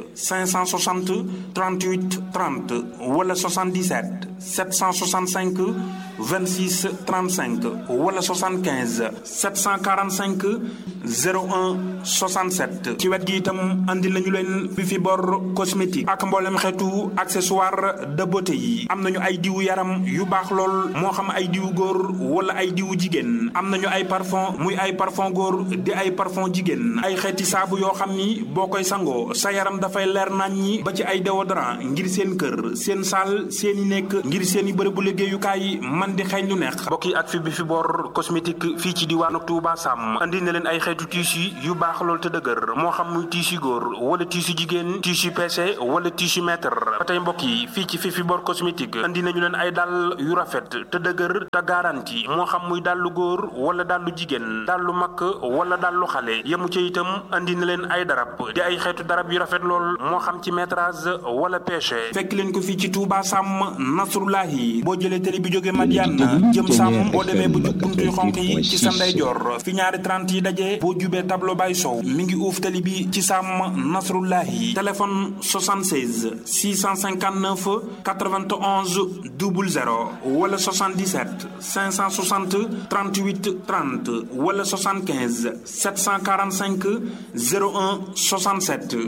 560 38 30 wala 77 765 26 35 wala 75 745 01 67 ci wet gi itam andi nañu leen Fifi Bor cosmétique ak mboolem xeetu accessoire de beauté yi am nañu ay diwu yaram yu baax lool moo xam ay diwu góor wala ay diwu jigéen am nañu ay parfum muy ay parfum góor di ay parfum jigéen ay xeeti saabu yoo xam ni boo koy sangoo sa yaram dafay leer nañ ñi ba ci ay déodorant ngir seen kër seen saal seeni nekk ngir seeni bërëbu liggéeyukaay man di xeeñ lu neex bokk yi ak Fifi Bor cosmétique fii ci diwaanu Touba Sam andi na leen ay xeetu tissu yu baax lool te dëgër moo xam muy tissu góor wala tissu jigéen tissu PC wala tissu mètre ba tey mbokk yi fii ci Fifi Bor cosmétique andi nañu leen ay dàll yu rafet te dëgër te garanti moo xam muy dàllu góor wala dàllu jigéen dàllu mag wala dàllu xale yemu ci itam andi na leen ay darab di ay xeetu darab yu rafet lool moo xam ci métrage wala pêche fekk leen ko fii ci Touba Sam Nasrullahi boo jëlee télé bi jóge Madiane jëm Sam boo demee bu jub buntu yu xonq yi ci sa ndeyjoor fi ñaari 30 yi daje boo jubee tableau bay sow mi ngi uuf télé bi ci Sam Nasrullahi téléphone 76 659 91 00 wala 77 560 38 30 wala 75 745 01 67.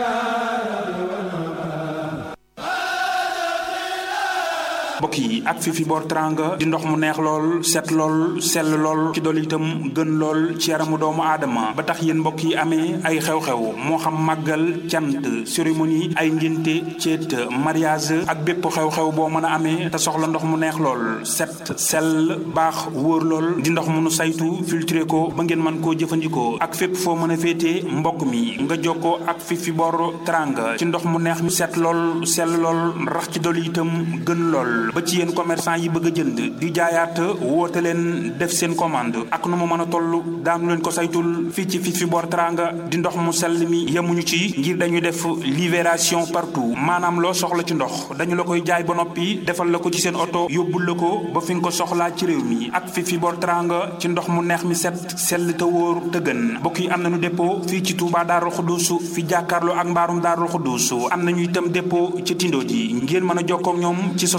mbokk yi ak Fifi Bor Teranga di ndox mu neex lool set lool sell lool ci dool itam gën lool ci yaramu doomu aadama ba tax yéen mbokk yi amee ay xew-xew moo xam màggal cant cérémonie ay ngénte ceet mariage ak bépp xew-xew boo mën a amee te soxla ndox mu neex lool set sell baax wóor lool di ndox mu nu saytu filtré ko ba ngeen mën koo jëfandikoo ak fépp foo mën a féetee mbokk mi nga jokkoo ak Fifi Bor Teranga ci ndox mu neex mi set lool sell lool rax ci dool itam gën lool ba ci yéen commerçant yi bëgg a jënd di jaayaat woote leen def seen commande ak nu mu mën a toll daanu leen ko saytul fii ci Fifi Bor Teranga di ndox mu sell mi yemuñu ci ngir dañuy def libération partout maanaam loo soxla ci ndox dañu la koy jaay ba noppi defal la ko ci seen oto yóbbul la ko ba fi nga ko soxlaa ci réew mi ak Fifi Bor Teranga ci ndox mu neex mi set sell te wóor te gën mbokk yi am nañu dépôt fii ci Touba Darou Khoudoss fi jàkkaarloo ak mbaarum Darou Khoudoss am nañu itam dépôt ci Tindo ji ngeen mën a jokkoo ak ñoom ci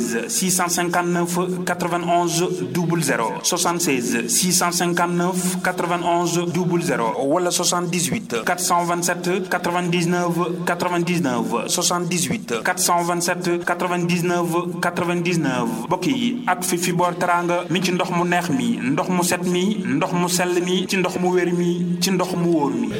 659 91 00 76 659 91 00 wala 78 427 99 99 78 427 99 99 mbokk yi ak Fifi Bor Teranga mi ci ndox mu neex mi ndox mu set mi ndox mu sell mi ci ndox mu wér mi ci ndox mu wóor mi.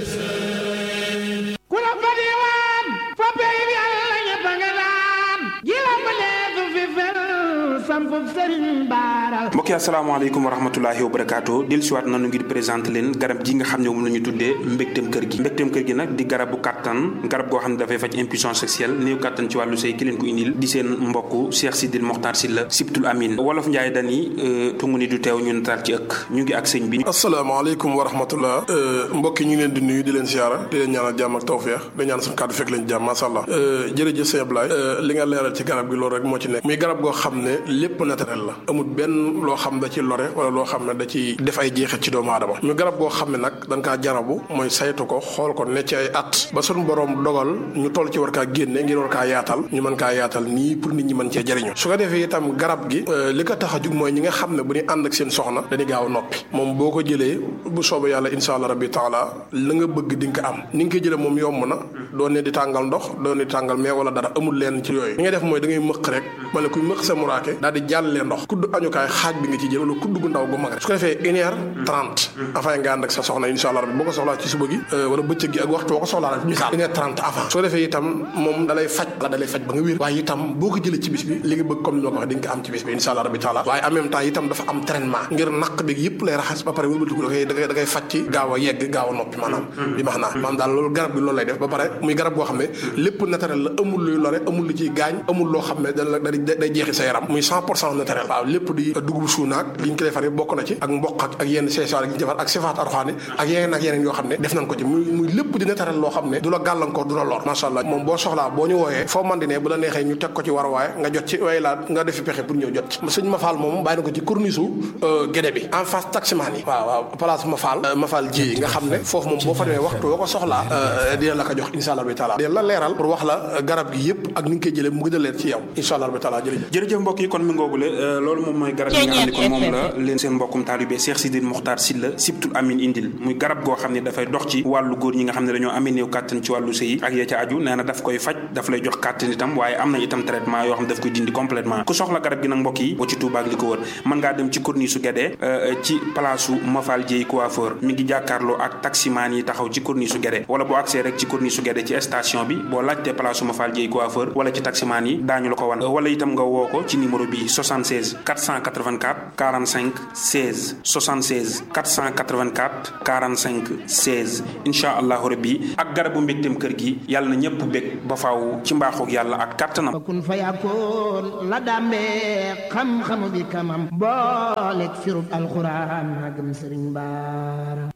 mbokk yi asalaamaaleykum wa rahmatulahi wa barakaatu del siwaat nanu ngir présenté leen garab gi nga xam ne moom la ñu tuddee mbégteem kër gi mbégteem kër gi nag di garabu kàttan garab goo xam ne dafay faj impuissance sexuelle néew kàttan ci wàllu sëy ki leen ko indil di seen mbokk Cheikh Sidil Mokhtar Sylla Sibtul Amin wolof Njaay dani tungu ni du teew ñu nataal ci ëkk ñu ngi ak sëñ bi. asalaamaaleykum wa rahmatullah mbokk yi ñu ngi leen di nuyu di leen siyaara di leen ñaanal jàmm ak tawfeex di ñaan suñu kàddu fekk leen jàmm masha Allah jërëjëf sëñ Ablaye li nga leeral ci garab gi loolu rek moo ci nekk muy garab goo xam ne lépp naturel la amul benn loo xam da ci lore wala loo xam ne da ci def ay jeexit ci doomu aadama ñu garab goo xam ne nag dañ kaa jarabu mooy saytu ko xool ko ne ci ay at ba suñu borom dogal ñu toll ci war kaa génne ngir war kaa yaatal ñu mën kaa yaatal nii pour nit ñi mën cee jëriñu su ko defee itam garab gi li ko tax a jug mooy ñi nga xam ne bu ñu ànd ak seen soxna dañuy gaaw a noppi moom boo ko jëlee bu soobee yàlla insha allah rabbi taala la nga bëgg di nga ko am ni nga koy jëlee moom yomb na doon ne di tàngal ndox doon ne di tàngal mais wala dara amul leen ci yooyu li ngay def mooy da ngay mëq rek ma ne kuy mëq sa muraake daal di jàllee ndox kudd añukaay xaaj bi nga ci jël wala kudd gu ndaw gu mag rek su ko defee 1h30 avant nga ànd ak sa soxna insha allah rabbi boo ko soxlaa ci suba gi wala bëccëg gi ak waxtu boo ko soxlaa rek misaal 1h30 avant su ko defee itam moom dalay faj ba nga wér waaye itam boo ko jëlee ci bis bi li nga bëgg comme ni ma ko waxee di nga ko am ci bis bi insha allah rabbi taala waaye en même temps itam dafa am traitement ngir naq bi yëpp lay raxas ba pare wëlbatiku da ngay faj ci gaaw a yegg gaaw a noppi maanaam bi max naa maanaam daal loolu garab bi loolu lay def ba pare muy garab boo xam ne lépp naturel la amul luy lore amul lu ciy gaañ amul loo xam ne day jeexi sa yaram muy 100% naturel waaw lépp di dugub suunaak li ñu ko defar bokk na ci ak mboq ak yenn seesaar yi ñu defar ak sifaat arxaani ak yeneen yoo xam ne def nañ ko ci muy lépp di naturel loo xam ne du la gàllankoor du la lor masha Allah moom boo soxlaa boo ñu wooyee foo man di ne bu la neexee ñu teg ko ci war waaye nga jot ci waaye laa nga defi pexe pour ñëw jot ci sëñ Mafal moom bàyyi na ko ci corniche Guédé bi en face taximaan yi waaw place Mafal ji nga xam ne foofu moom boo fa demee waxtu boo ko soxlaa dina la ko jox incha allah bi taala de la leeral pour wax la garab gi yëpp ak ni nga koy jëlee mu gën a leer ci yow incha allah bi taala jërëjëf mbokk yi kon mi ngoogule loolu moom mooy garab yi nga xam ne kon moom la leen seen mbokkum taalibe Cheikh Sidil Mokhtar Sylla Sibtul Amin indil muy garab goo xam ne dafay dox ci wàllu góor ñi nga xam ne dañoo amee néew kàttan ci wàllu sëy ak ya ca aju nee na daf koy faj daf lay jox kàttan itam waaye am na itam traitement yoo xam ne daf koy dindi complètement ku soxla garab gi nag mbokk yi boo ci Touba ak li ko wër mën ngaa dem ci corniche su Guédé ci place Mafal Dieye coiffeur mi ngi jàkkaarloo ak taximaan yi taxaw ci corniche su Guédé wala boo accès rek ci corniche su Guédé ci station bi boo laajtee place Mafal Dieye coiffeur wala ci taximaan yi daañu la ko wan wala itam nga woo ko ci numéro bi 76 484 45 16 76 484 45 16 incha allahu rabbi ak garabu mbégteem kër gi yàlla na ñëpp bég ba faaw ci mbaaxoog yàlla ak kàttanam. kun fa yakkoon la dàmbee xam-xamu bi kamam booleeg firub alxuraan magam sëriñ baara.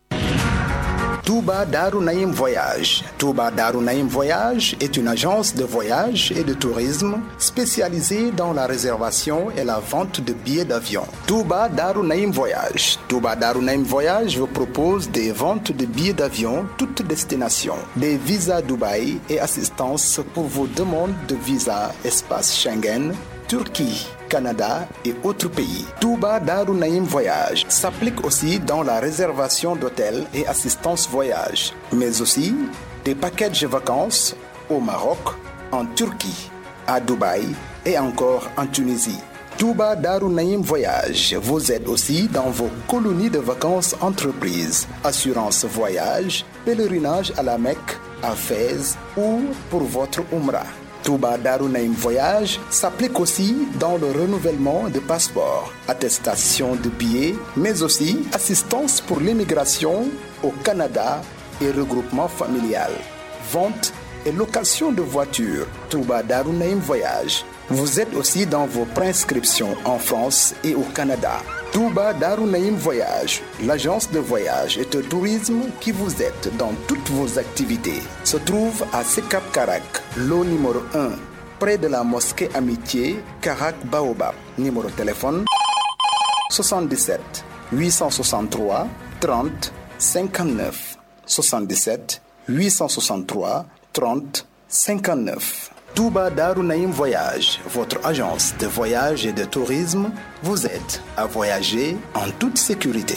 Touba Darou Naïm Voyage. Touba Darou Naïm Voyage est une agence de voyage et de tourisme spécialisée dans la réservation et la vente de billets d'avion. Touba Darou Naïm Voyage. Touba Darou Naïm Voyage vous propose des ventes de billets d'avion toutes destinations, des visas Dubaï et assistance pour vos demandes de visa espace Schengen, Turquie, Canada et autres pays. Touba Darou Naïm Voyage s'applique aussi dans la réservation d'hôtels et assistance voyage, mais aussi des packages vacances au Maroc, en Turquie, à Dubaï et encore en Tunisie. Touba Darou Naïm Voyage vous aide aussi dans vos colonies de vacances entreprises, assurance voyage, pèlerinage à la Mecque, à Fès ou pour votre Umrah. Touba Darou Naïm Voyage s'applique aussi dans le renouvellement de passeports, attestation de billets, mais aussi assistance pour l'immigration au Canada et regroupement familial, vente et location de voitures. Touba Darou Naïm Voyage vous aide aussi dans vos prescriptions en France et au Canada. Touba Darou Naïm Voyage, l'agence de voyage et de tourisme qui vous aide dans toutes vos activités, se trouve à Sekap Karak, lot numéro 1, près de la mosquée Amitié, Karak Baobab. Numéro de téléphone 77 863 30 59. 77 863 30 59. Touba Darou Naïm Voyage, votre agence de voyage et de tourisme, vous aide à voyager en toute sécurité.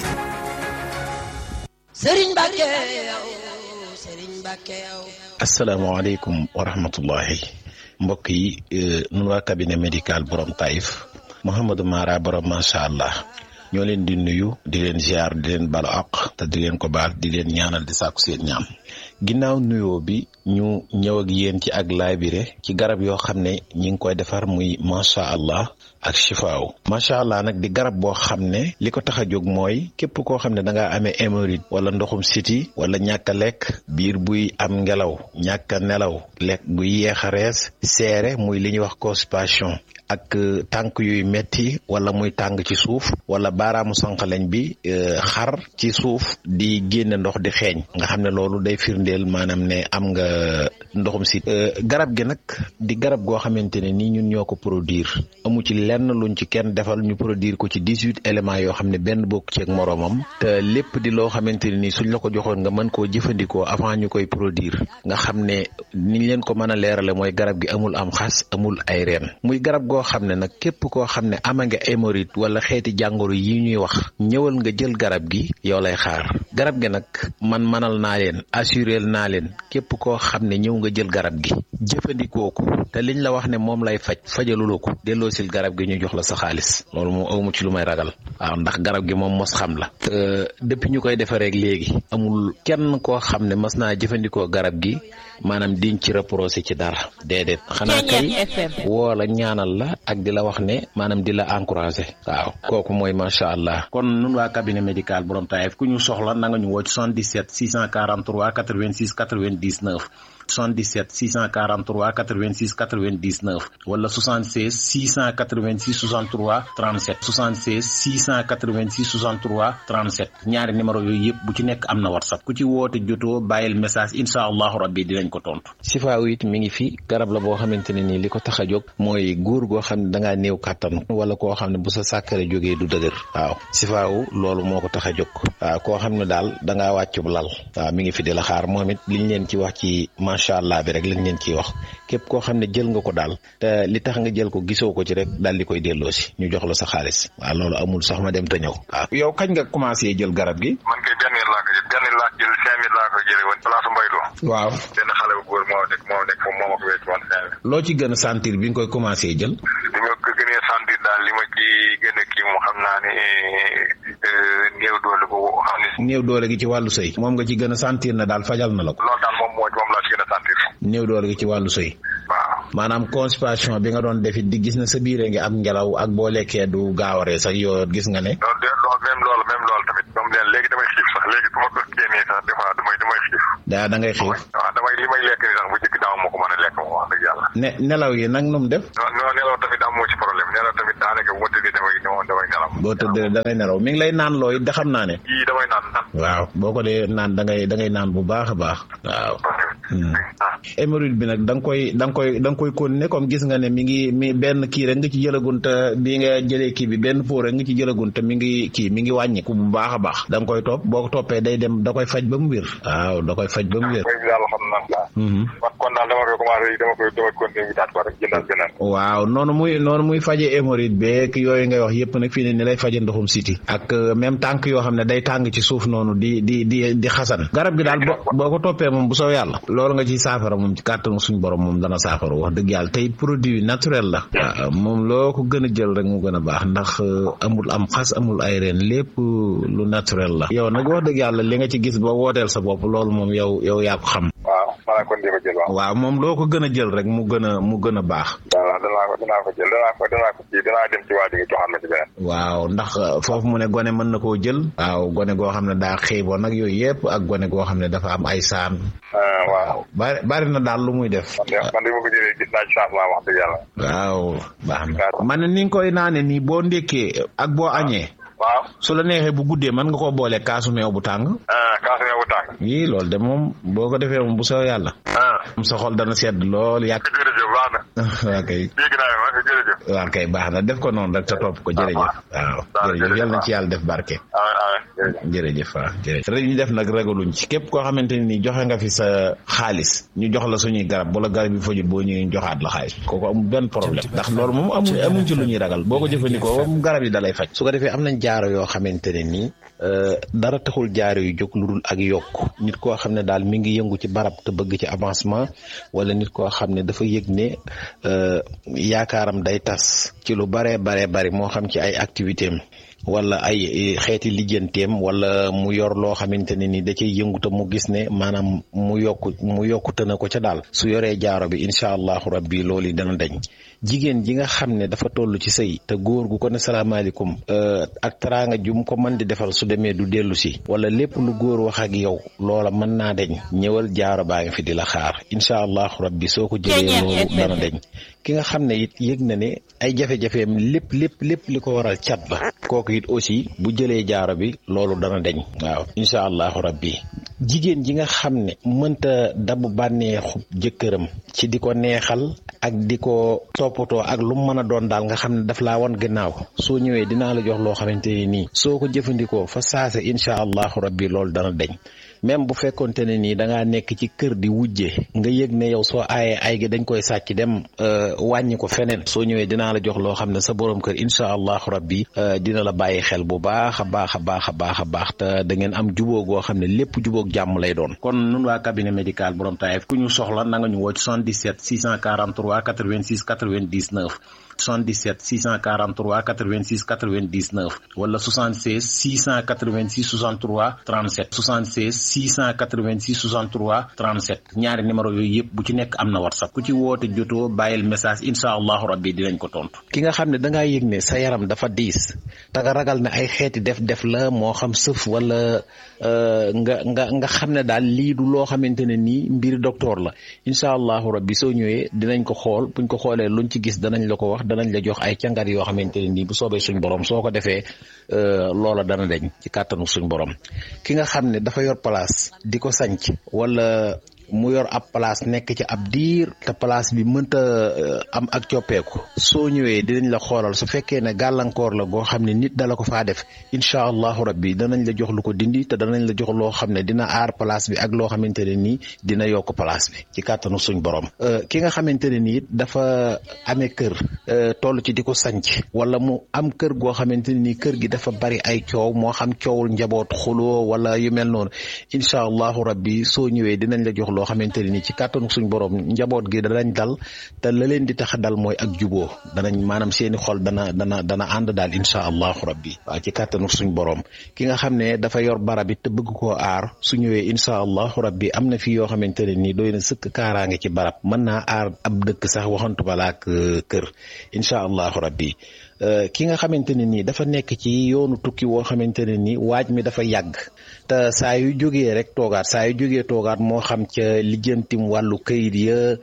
asalaamaaleykum wa rahmatullahi mbokk yi nun waa cabinet médical borom Taïf Mouhamadou Mara borom macha allah ñoo leen di nuyu di leen ziar di leen balu àq te di leen ko baal di leen ñaanal di sàkku seen ñaan ginnaaw nuyoo bi ñu ñëw ak yéen ci ak laabire ci garab yoo xam ne ñi ngi koy defar muy macha allah ak chifaaw macha allah nag di garab boo xam ne li ko tax a jóg mooy képp koo xam ne da ngaa amee hémorroïde wala ndoxum siti wala ñàkk a lekk biir buy am ngelaw ñàkk a nelaw lekk buy yeex a rees seere muy li ñuy wax constipation ak tànk yuy metti wala muy tàng ci suuf wala baaraamu sànqaleñ bi xar ci suuf di génne ndox di xeeñ nga xam ne loolu day firndeel maanaam ne am nga ndoxum si garab gi nag di garab goo xamante ne nii ñun ñoo ko produire amu ci lenn luñ ci kenn defal ñu produire ko ci 18 éléments yoo xam ne benn bokk ci ak moroomam te lépp di loo xamante ne nii suñ la ko joxoon nga mën koo jëfandikoo avant ñu koy produire nga xam ne niñ leen ko mën a leerale mooy garab gi amul am xas amul ay reen muy garab goo xam ne nag képp koo xam ne ama nga hémorroïde wala xeeti jàngoro yi ñuy wax ñëwal nga jël garab gi yow lay xaar garab gi nag man manal naa leen assurel naa leen képp koo xam ne ñëw nga jël garab gi jëfandikoo ko te liñ la wax ne moom lay faj fajaluloo ko delloosil garab gi ñu jox la sa xaalis loolu moom awmu ci lu may ragal waaw ndax garab gi moom mos xam la depuis ñu koy defareek léegi amul kenn koo xam ne mas naa jëfandikoo garab gi maanaam diñ ci reproché ci dara déedéet xanaa kay woo la ñaanal la ak di la wax ne maanaam di la encouragé waaw kooku mooy macha allah kon nun waa cabinet médical borom Taïf ku ñu soxla na nga ñu woo ci 77 643 86 99 77 643 86 99 wala 76 686 63 37 76 686 63 37 ñaari numéro yooyu yëpp bu ci nekk am na whatsapp ku ci woote jotoo bàyyil message incha allahu rabbi dinañ ko tontu. sifaaw it mi ngi fi garab la boo xamante ne nii li ko tax a jóg mooy góor goo xam ne da ngaa néew kàttan wala koo xam ne bu sa sàkkare jógee du dëgër waaw sifaaw loolu moo ko tax a jóg waaw koo xam ne daal da ngaa wàccub lal waaw mi ngi fi di la xaar moom it liñ leen ci wax ci macha allah bi rek lañ leen ciy wax képp koo xam ne jël nga ko daal te li tax nga jël ko gisoo ko ci rek daal di koy delloosi ñu jox la sa xaalis waaw loolu amul sax ma dem te ñëw waaw. yow kañ nga commencé jël garab gi. man kay benn laa ko jël 5000 laa ko jëlee woon place Mbaylo. waaw benn xale bu góor moo nekk moom moo ma ko wécc woon 5000. loo ci gën a sentir bi nga koy commencé jël. li ma ko gënee sentir daal li ma ci gën a kii moom xam naa ne néew doole ko xam ne. néew doole gi ci wàllu sëy. moom nga ci gën a sentir na daal fajal na la ko. loolu daal moom laa ci gën a sentir. néew doole gi ci wàllu sëy. waaw maanaam constipation bi nga doon defit di gis na sa biire ngi am ngelaw ak boo lekkee du gaawaree sax yoo gis nga ne. même loolu tamit moom léegi damay xiif sax léegi su ma ko génnee sax des fois damay xiif. da ngay xiif. waaw li may lekk ni sax bu njëkk daaw moo ko mën a lekk moom wax dëgg yàlla. nelaw yi nag nu mu def. non nelaw tamit am moo ci problème nelaw tamit daanaka bu ma tëddee damay nelaw. boo tëddee da ngay nelaw mi ngi lay naan looy da xam naa ne. yii damay naan. waaw boo ko dee naan da ngay naan bu baax a baax. waaw. hémorroïde bi nag da nga koy continuer comme gis nga ne mi benn kii rek nga ci jëlagun te bi nga jëlee kii bi benn pot rek nga ci jëlagun te mi ngi wàññiku bu baax a baax da nga koy topp boo ko toppee day dem da koy faj ba mu wér. waaw da koy faj ba mu wér. kon daal dama koy continuer witaat ko rek jëndal beneen. waaw noonu muy faje hémorroïde beeg yooyu ngay wax yëpp nag fii ne ni lay faje ndoxum siti ak même tànk yoo xam ne day tàng ci suuf noonu di xasan garab gi daal boo ko toppee moom bu soo yàlla loolu nga ci saafara moom ci kàttanu suñu borom moom dana saafara wax dëgg yàlla tey produit naturel la. waaw moom loo ko gën a jël rek mu gën a baax ndax amul am xas amul ay reen lépp lu naturel la. yow nag wax dëgg yàlla li nga ci gis ba wooteel sa bopp loolu moom yow yaa ko xam. waaw moom loo ko gën a jël rek mu gën a baax. danaa ko jël danaa dem ci waa ji joxaat ma ci beneen. waaw ndax foofu mu ne gone mën na koo jël. waaw gone goo xam ne daa xiiboon nag yooyu yëpp ak gone goo xam ne dafa am ay saan. waaw bari na daal lu muy def. man de ma ko jëlee gis naa ci changement wax dëgg yàlla. waaw baax na man ni nga koy naane nii boo ndékkee ak boo añee. waaw su la neexee bu guddee mën nga koo boole kaasu meew bu tàng. kaasu meew bu tàng. yii loolu de moom boo ko defee moom bu soo yàlla. sa xol dana sedd lool yàgg. jërëjëf baax na. waaw kay. dégg naa ma jërëjëf. waaw kay baax na def ko noonu rek te topp ko jërëjëf. waaw jërëjëf yal na ci yàlla def barke. jërëjëf waaw jërëjëf. rek ñu def nag ragaluñ ci képp koo xamante ni joxe nga fi sa xaalis ñu jox la suñuy garab bu la garab yi fajul boo ñëwee joxaat la xaalis kooku amul benn problème ndax loolu moom amuñ ci lu ñuy ragal boo ko jëfandikoo moom garab yi dalay faj. su ko defee am nañ jaaro yoo xamante ne nii dara taxul jaaro yu jóg lu dul ak yokk nit koo xam ne daal mi ngi yëngu ci barab te bëgg ci avancement wala nit koo xam ne dafa yëg ne yaakaaram day tas ci lu bari moo xam ci ay activité am wala ay xeeti lijjanteem wala mu yor loo xamante ne ni da cay yëngu te mu gis ne maanaam mu yokkute na ko ca daal su yoree jaaro bi incha allahu rabbi loolu dana dañ. jigéen ji nga xam ne dafa toll ci sëy te góor gu ko ne salaamaaleykum ak teraanga jum ko mën di defal su demee du dellu si wala lépp lu góor wax ak yow loola mën naa deñ ñëwal jaaro baa ngi fi di la xaar incha allahu rabbi soo ko jëlee loolu dana deñ. ki nga xam ne it yëg na ne ay jafe-jafeem lépp li ko waral cat la kooku it aussi bu jëlee jaaro bi loolu dana deñ waaw incha allahu rabbi. jigéen ji nga xam ne mënta dabu bànneexu jëkkëram ci di ko neexal ak di ko toppatoo ak lu mu mën a doon daal nga xam ne daf laa wan gannaaw soo ñëwee dinaa la jox loo xamante ne nii soo ko jëfandikoo fa saase incha allahu rabbi loolu dana deñ. même bu fekkonte ne nii da ngaa nekk ci kër di wujje nga yëg ne yow soo aayee ay gi dañ koy sàcc dem wàññi ko feneen soo ñëwee dinaa la jox loo xam ne sa borom kër incha allahu rabbi dina la bàyyi xel bu baax a baax te da ngeen am jubóo goo xam ne lépp jubóog jàmm lay doon. kon nun waa cabinet médical borom Taïf ku ñu soxla na nga ñu woo ci 77 643 86 99 77 643 86 99 wala 76 686 63 37 76 686 63 37 ñaari numéro yooyu yëpp bu ci nekk am na WhatsApp ku ci woote jotoo bàyyil message incha allahu rabbi dinañ ko tontu. ki nga xam ne da ngaa yëg ne sa yaram dafa diis te nga ragal ne ay xeeti def la moo xam sëf wala nga xam ne daal lii du loo xamante ne nii mbiri docteur la incha allahu rabbi soo ñëwee dinañ ko xool buñ ko xoolee luñ ci gis danañ la ko wax danañ la jox ay càngat yoo xamante ne nii bu soobee suñ borom soo ko defee loola dana deñ ci kàttanu suñ borom. ki nga xam ne dafa yor place di ko sanc wala mu yor ab place nekk ci ab diir te place bi mënta am ak coppeeku soo ñëwee dinañ la xoolal su fekkee ne gàllankoor la goo xam ne nit dala ko faa def incha allahu rabbi danañ la jox lu ko dindi te danañ la jox loo xam ne dina aar place bi ak loo xamante ne nii dina yokk place bi ci kàttanu suñ borom. ki nga xamante ne nii dafa amee kër toll ci di ko sanc wala mu am kër goo xamante ne nii kër gi dafa bari ay coow moo xam coowul njaboot xuloo wala yu mel noonu incha allahu rabbi soo ñëwee dinañ la jox loo xamante ne nii ci kàttanu suñ borom njaboot gi danañ dal te la leen di tax dal mooy ak juboo danañ maanaam seeni xol dana ànd daal incha allahu rabbi waaw ci kàttanu suñ borom. ki nga xam ne dafa yor barab it te bëgg koo aar su ñëwee incha allahu rabbi am na fi yoo xamante ne nii doy na sëkk kaaraange ci barab mën naa aar ab dëkk sax waxantu balaak kër incha allahu rabbi. ki nga xamante ne nii dafa nekk ci yoonu tukki woo xamante ne nii waaj mi dafa yàgg te saa yu jógee rek toogaat moo xam ca lijjantim wàllu kayit ya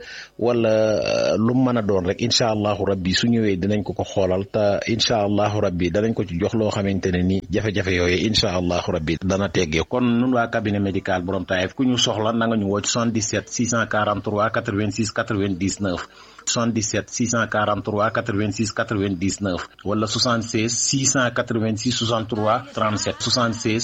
wala lu mën a doon rek incha allahu rabbi su ñëwee dinañ ko xoolal te incha allahu rabbi danañ ko ci jox loo xamante ne nii jafe-jafe yooyu incha allahu rabbi dana teggee. kon nun waa cabinet médical borom Taïf ku ñu soxla na nga ñu woo ci 77 643 86 99 77 643 86 99 wala 76 686 63 37 76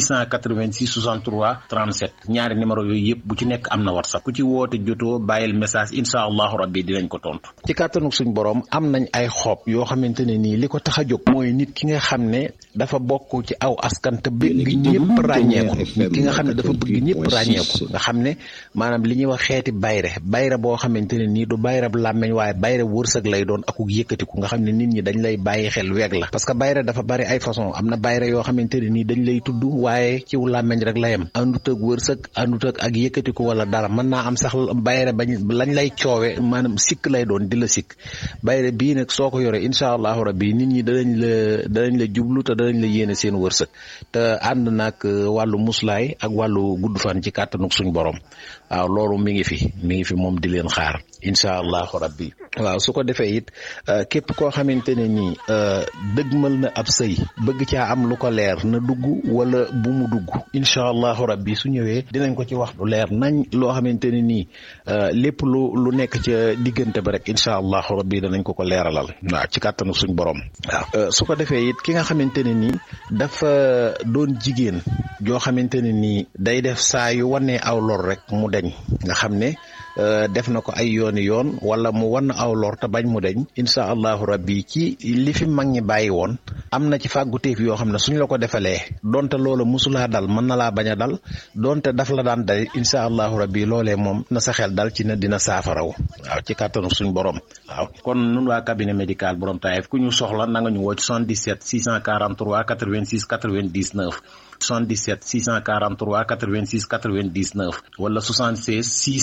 686 63 37 ñaari numéro yooyu yëpp bu ci nekk am na WhatsApp ku ci woote jotoo bàyyil message incha allahu rabbi dinañ ko tontu. ci kàttanu suñ borom am nañ ay xob yoo xamante ne nii li ko tax a jóg mooy nit ki nga xam ne dafa bokk ci aw askan te bëgg ñëpp ràññeeku nit ki nga xam ne dafa bëgg ñëpp ràññeeku nga xam ne maanaam li ñuy wax xeeti bayre boo xamante ne nii du bayre meñ waaye bayre wërsëg lay doon akuk yëkkatiku nga xam ne nit ñi dañ lay bàyyi xel weeg la parce que bayre dafa bari ay façon am na bayre yoo xamante ne nii dañ lay tudd waaye ciw làmmeñ rek la yem àndut ak wërsëg àndut ak yëkkatiku wala dara mën naa am sax bayre lañ lay coowe maanaam sikk lay doon di la sikk bayre bii nag soo ko yoree incha allahu rabbi nit ñi danañ la jublu te danañ la yéene seen wërsëg te ànd nag wàllu muslaay ak wàllu gudd fan ci kàttanuk suñ borom waaw loolu mi ngi fi moom di leen xaar incha allahu rabbi. waaw su ko defee it képp koo xamante ne nii dëgmal na ab sëy bëgg caa am lu ko leer na dugg wala bu mu dugg incha allahu rabbi su ñëwee dinañ ko ci wax lu leer nañ loo xamante ne nii lépp lu nekk ca diggante ba rek incha allahu rabbi danañ ko leeralal waaw ci kàttanu suñ borom. waaw su ko defee it ki nga xamante ne nii dafa doon jigéen joo xamante ne nii day def saa yu wanee aw lor rek mu deñ nga xam ne def na ko ay yoon wala mu wan aw lor te bañ mu deñ incha allahu rabbi ci li fi mag ñi bàyyi woon am na ci fàgguteef yoo xam ne suñ la ko defalee donte loola musulaa dal mën na laa bañ a dal donte daf la daan dal incha allahu rabbi loolee moom na sa xel dal ci ne dina saafaraw waaw ci kàttanu suñ borom. waaw kon nun waa cabinet médical borom Taïf ku ñu soxla na nga ñu woo ci 77 643 86 99 77 643 86 99 wala 76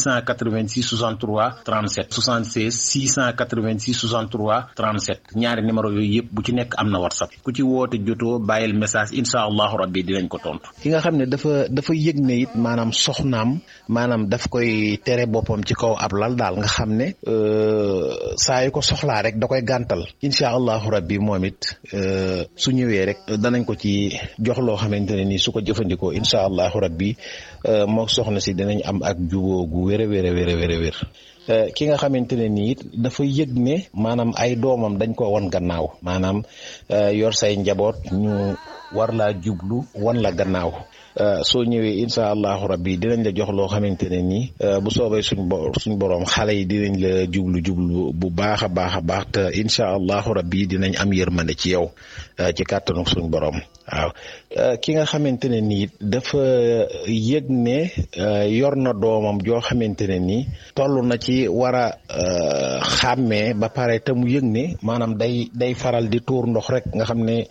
686 63 37 76 686 63 37 ñaari numéro yooyu yëpp bu ci nekk am na WhatsApp ku ci woote jotoo bàyyil message incha allahu rabbi dinañ ko tontu. ki nga xam ne dafa yëg ne it maanaam soxnaam maanaam daf koy tere boppam ci kaw ab lal daal nga xam ne saa yu ko soxlaa rek da koy gàntal incha allahu rabbi moom it su ñëwee rek danañ ko ci jox loo xamante ne nii su ko jëfandikoo incha allahu rabbi moo soxna si dinañ am ak juboo gu wér ki nga xamante ne nii dafa yëg ne maanaam ay doomam dañ ko wan gannaaw maanaam yor say njaboot ñu war laa jublu wan la gannaaw soo ñëwee incha allahu rabbi dinañ la jox loo xamante ne nii bu soobee suñ borom xale yi dinañ la jublu bu baax a baax te incha allahu rabbi dinañ am yërmande ci yow ci kàttanu suñ borom. waaw ki nga xamante ne nii dafa yëg ne yor na doomam joo xamante ne nii toll na ci war a xàmmee ba pare te mu yëg ne maanaam day faral di tuur ndox rek nga xam ne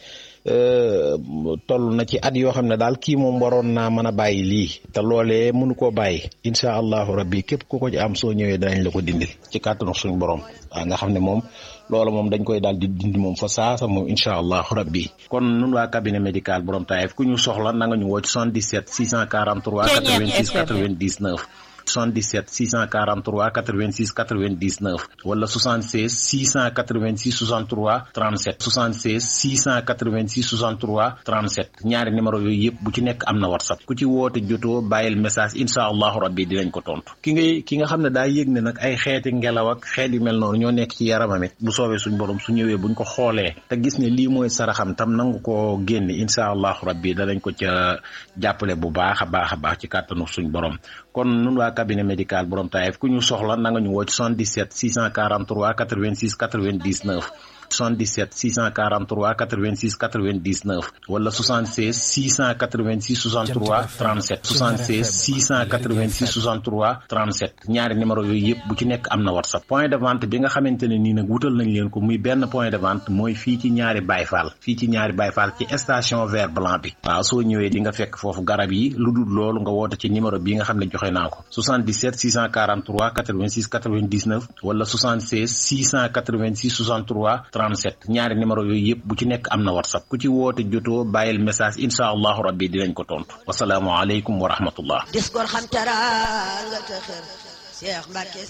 toll na ci at yoo xam ne daal kii moom waroon naa mën a bàyyi lii te loolee mënu koo bàyyi incha allahu rabbi képp ku ko ci am soo ñëwee danañ la ko dindil ci kàttanu suñ borom waaw nga xam ne moom loolu moom dañ koy daal di dindi moom fa saasa moom incha allahu rabbi. kon nun waa cabinet médical borom Taïf ku ñu soxla na nga ñu woo ci 77 643 86 99 77 643 86 99 wala 76 686 63 37 76 686 63 37 ñaari numéro yooyu yëpp bu ci nekk am na WhatsApp ku ci woote jotoo bàyyil message incha allahu rabbi dinañ ko tontu ki nga xam ne daa yëg ne nag ay xeeti ngelaw ak xeet yu mel noonu ñoo nekk ci yaramam it bu soobee suñ borom su ñëwee buñ ko xoolee te gis ne lii mooy saraxam tam nangu ko génne incha allahu rabbi danañ ko ca jàppale bu baax a baax ci kàttanu suñ borom kon nun waa cabinet médical borom Taïf ku ñu soxla na nga ñu woo ci 77 643 86 99 77 643 86 99 wala 76 686 63 37 76 686 63 37 ñaari numéro yooyu yëpp bu ci nekk am na WhatsApp point de vente bi nga xamante ne nii nag wutal nañ leen ko muy benn point de vente mooy fii ci ñaari Bayfal ci station vert blanc bi waaw soo ñëwee di nga fekk foofu garab yi lu dul loolu nga woote ci numéro bi nga xam ne joxe naa ko 77 643 86 99 wala 76 686 63 37 ñaari numéro yooyu yëpp bu ci nekk am na WhatsApp ku ci woote jotoo bàyyil message incha allahu rabbi dinañ ko tontu wasalaamu aleykum wa rahmatullah dis gor xam teraanga te xër Cheikh Mbacke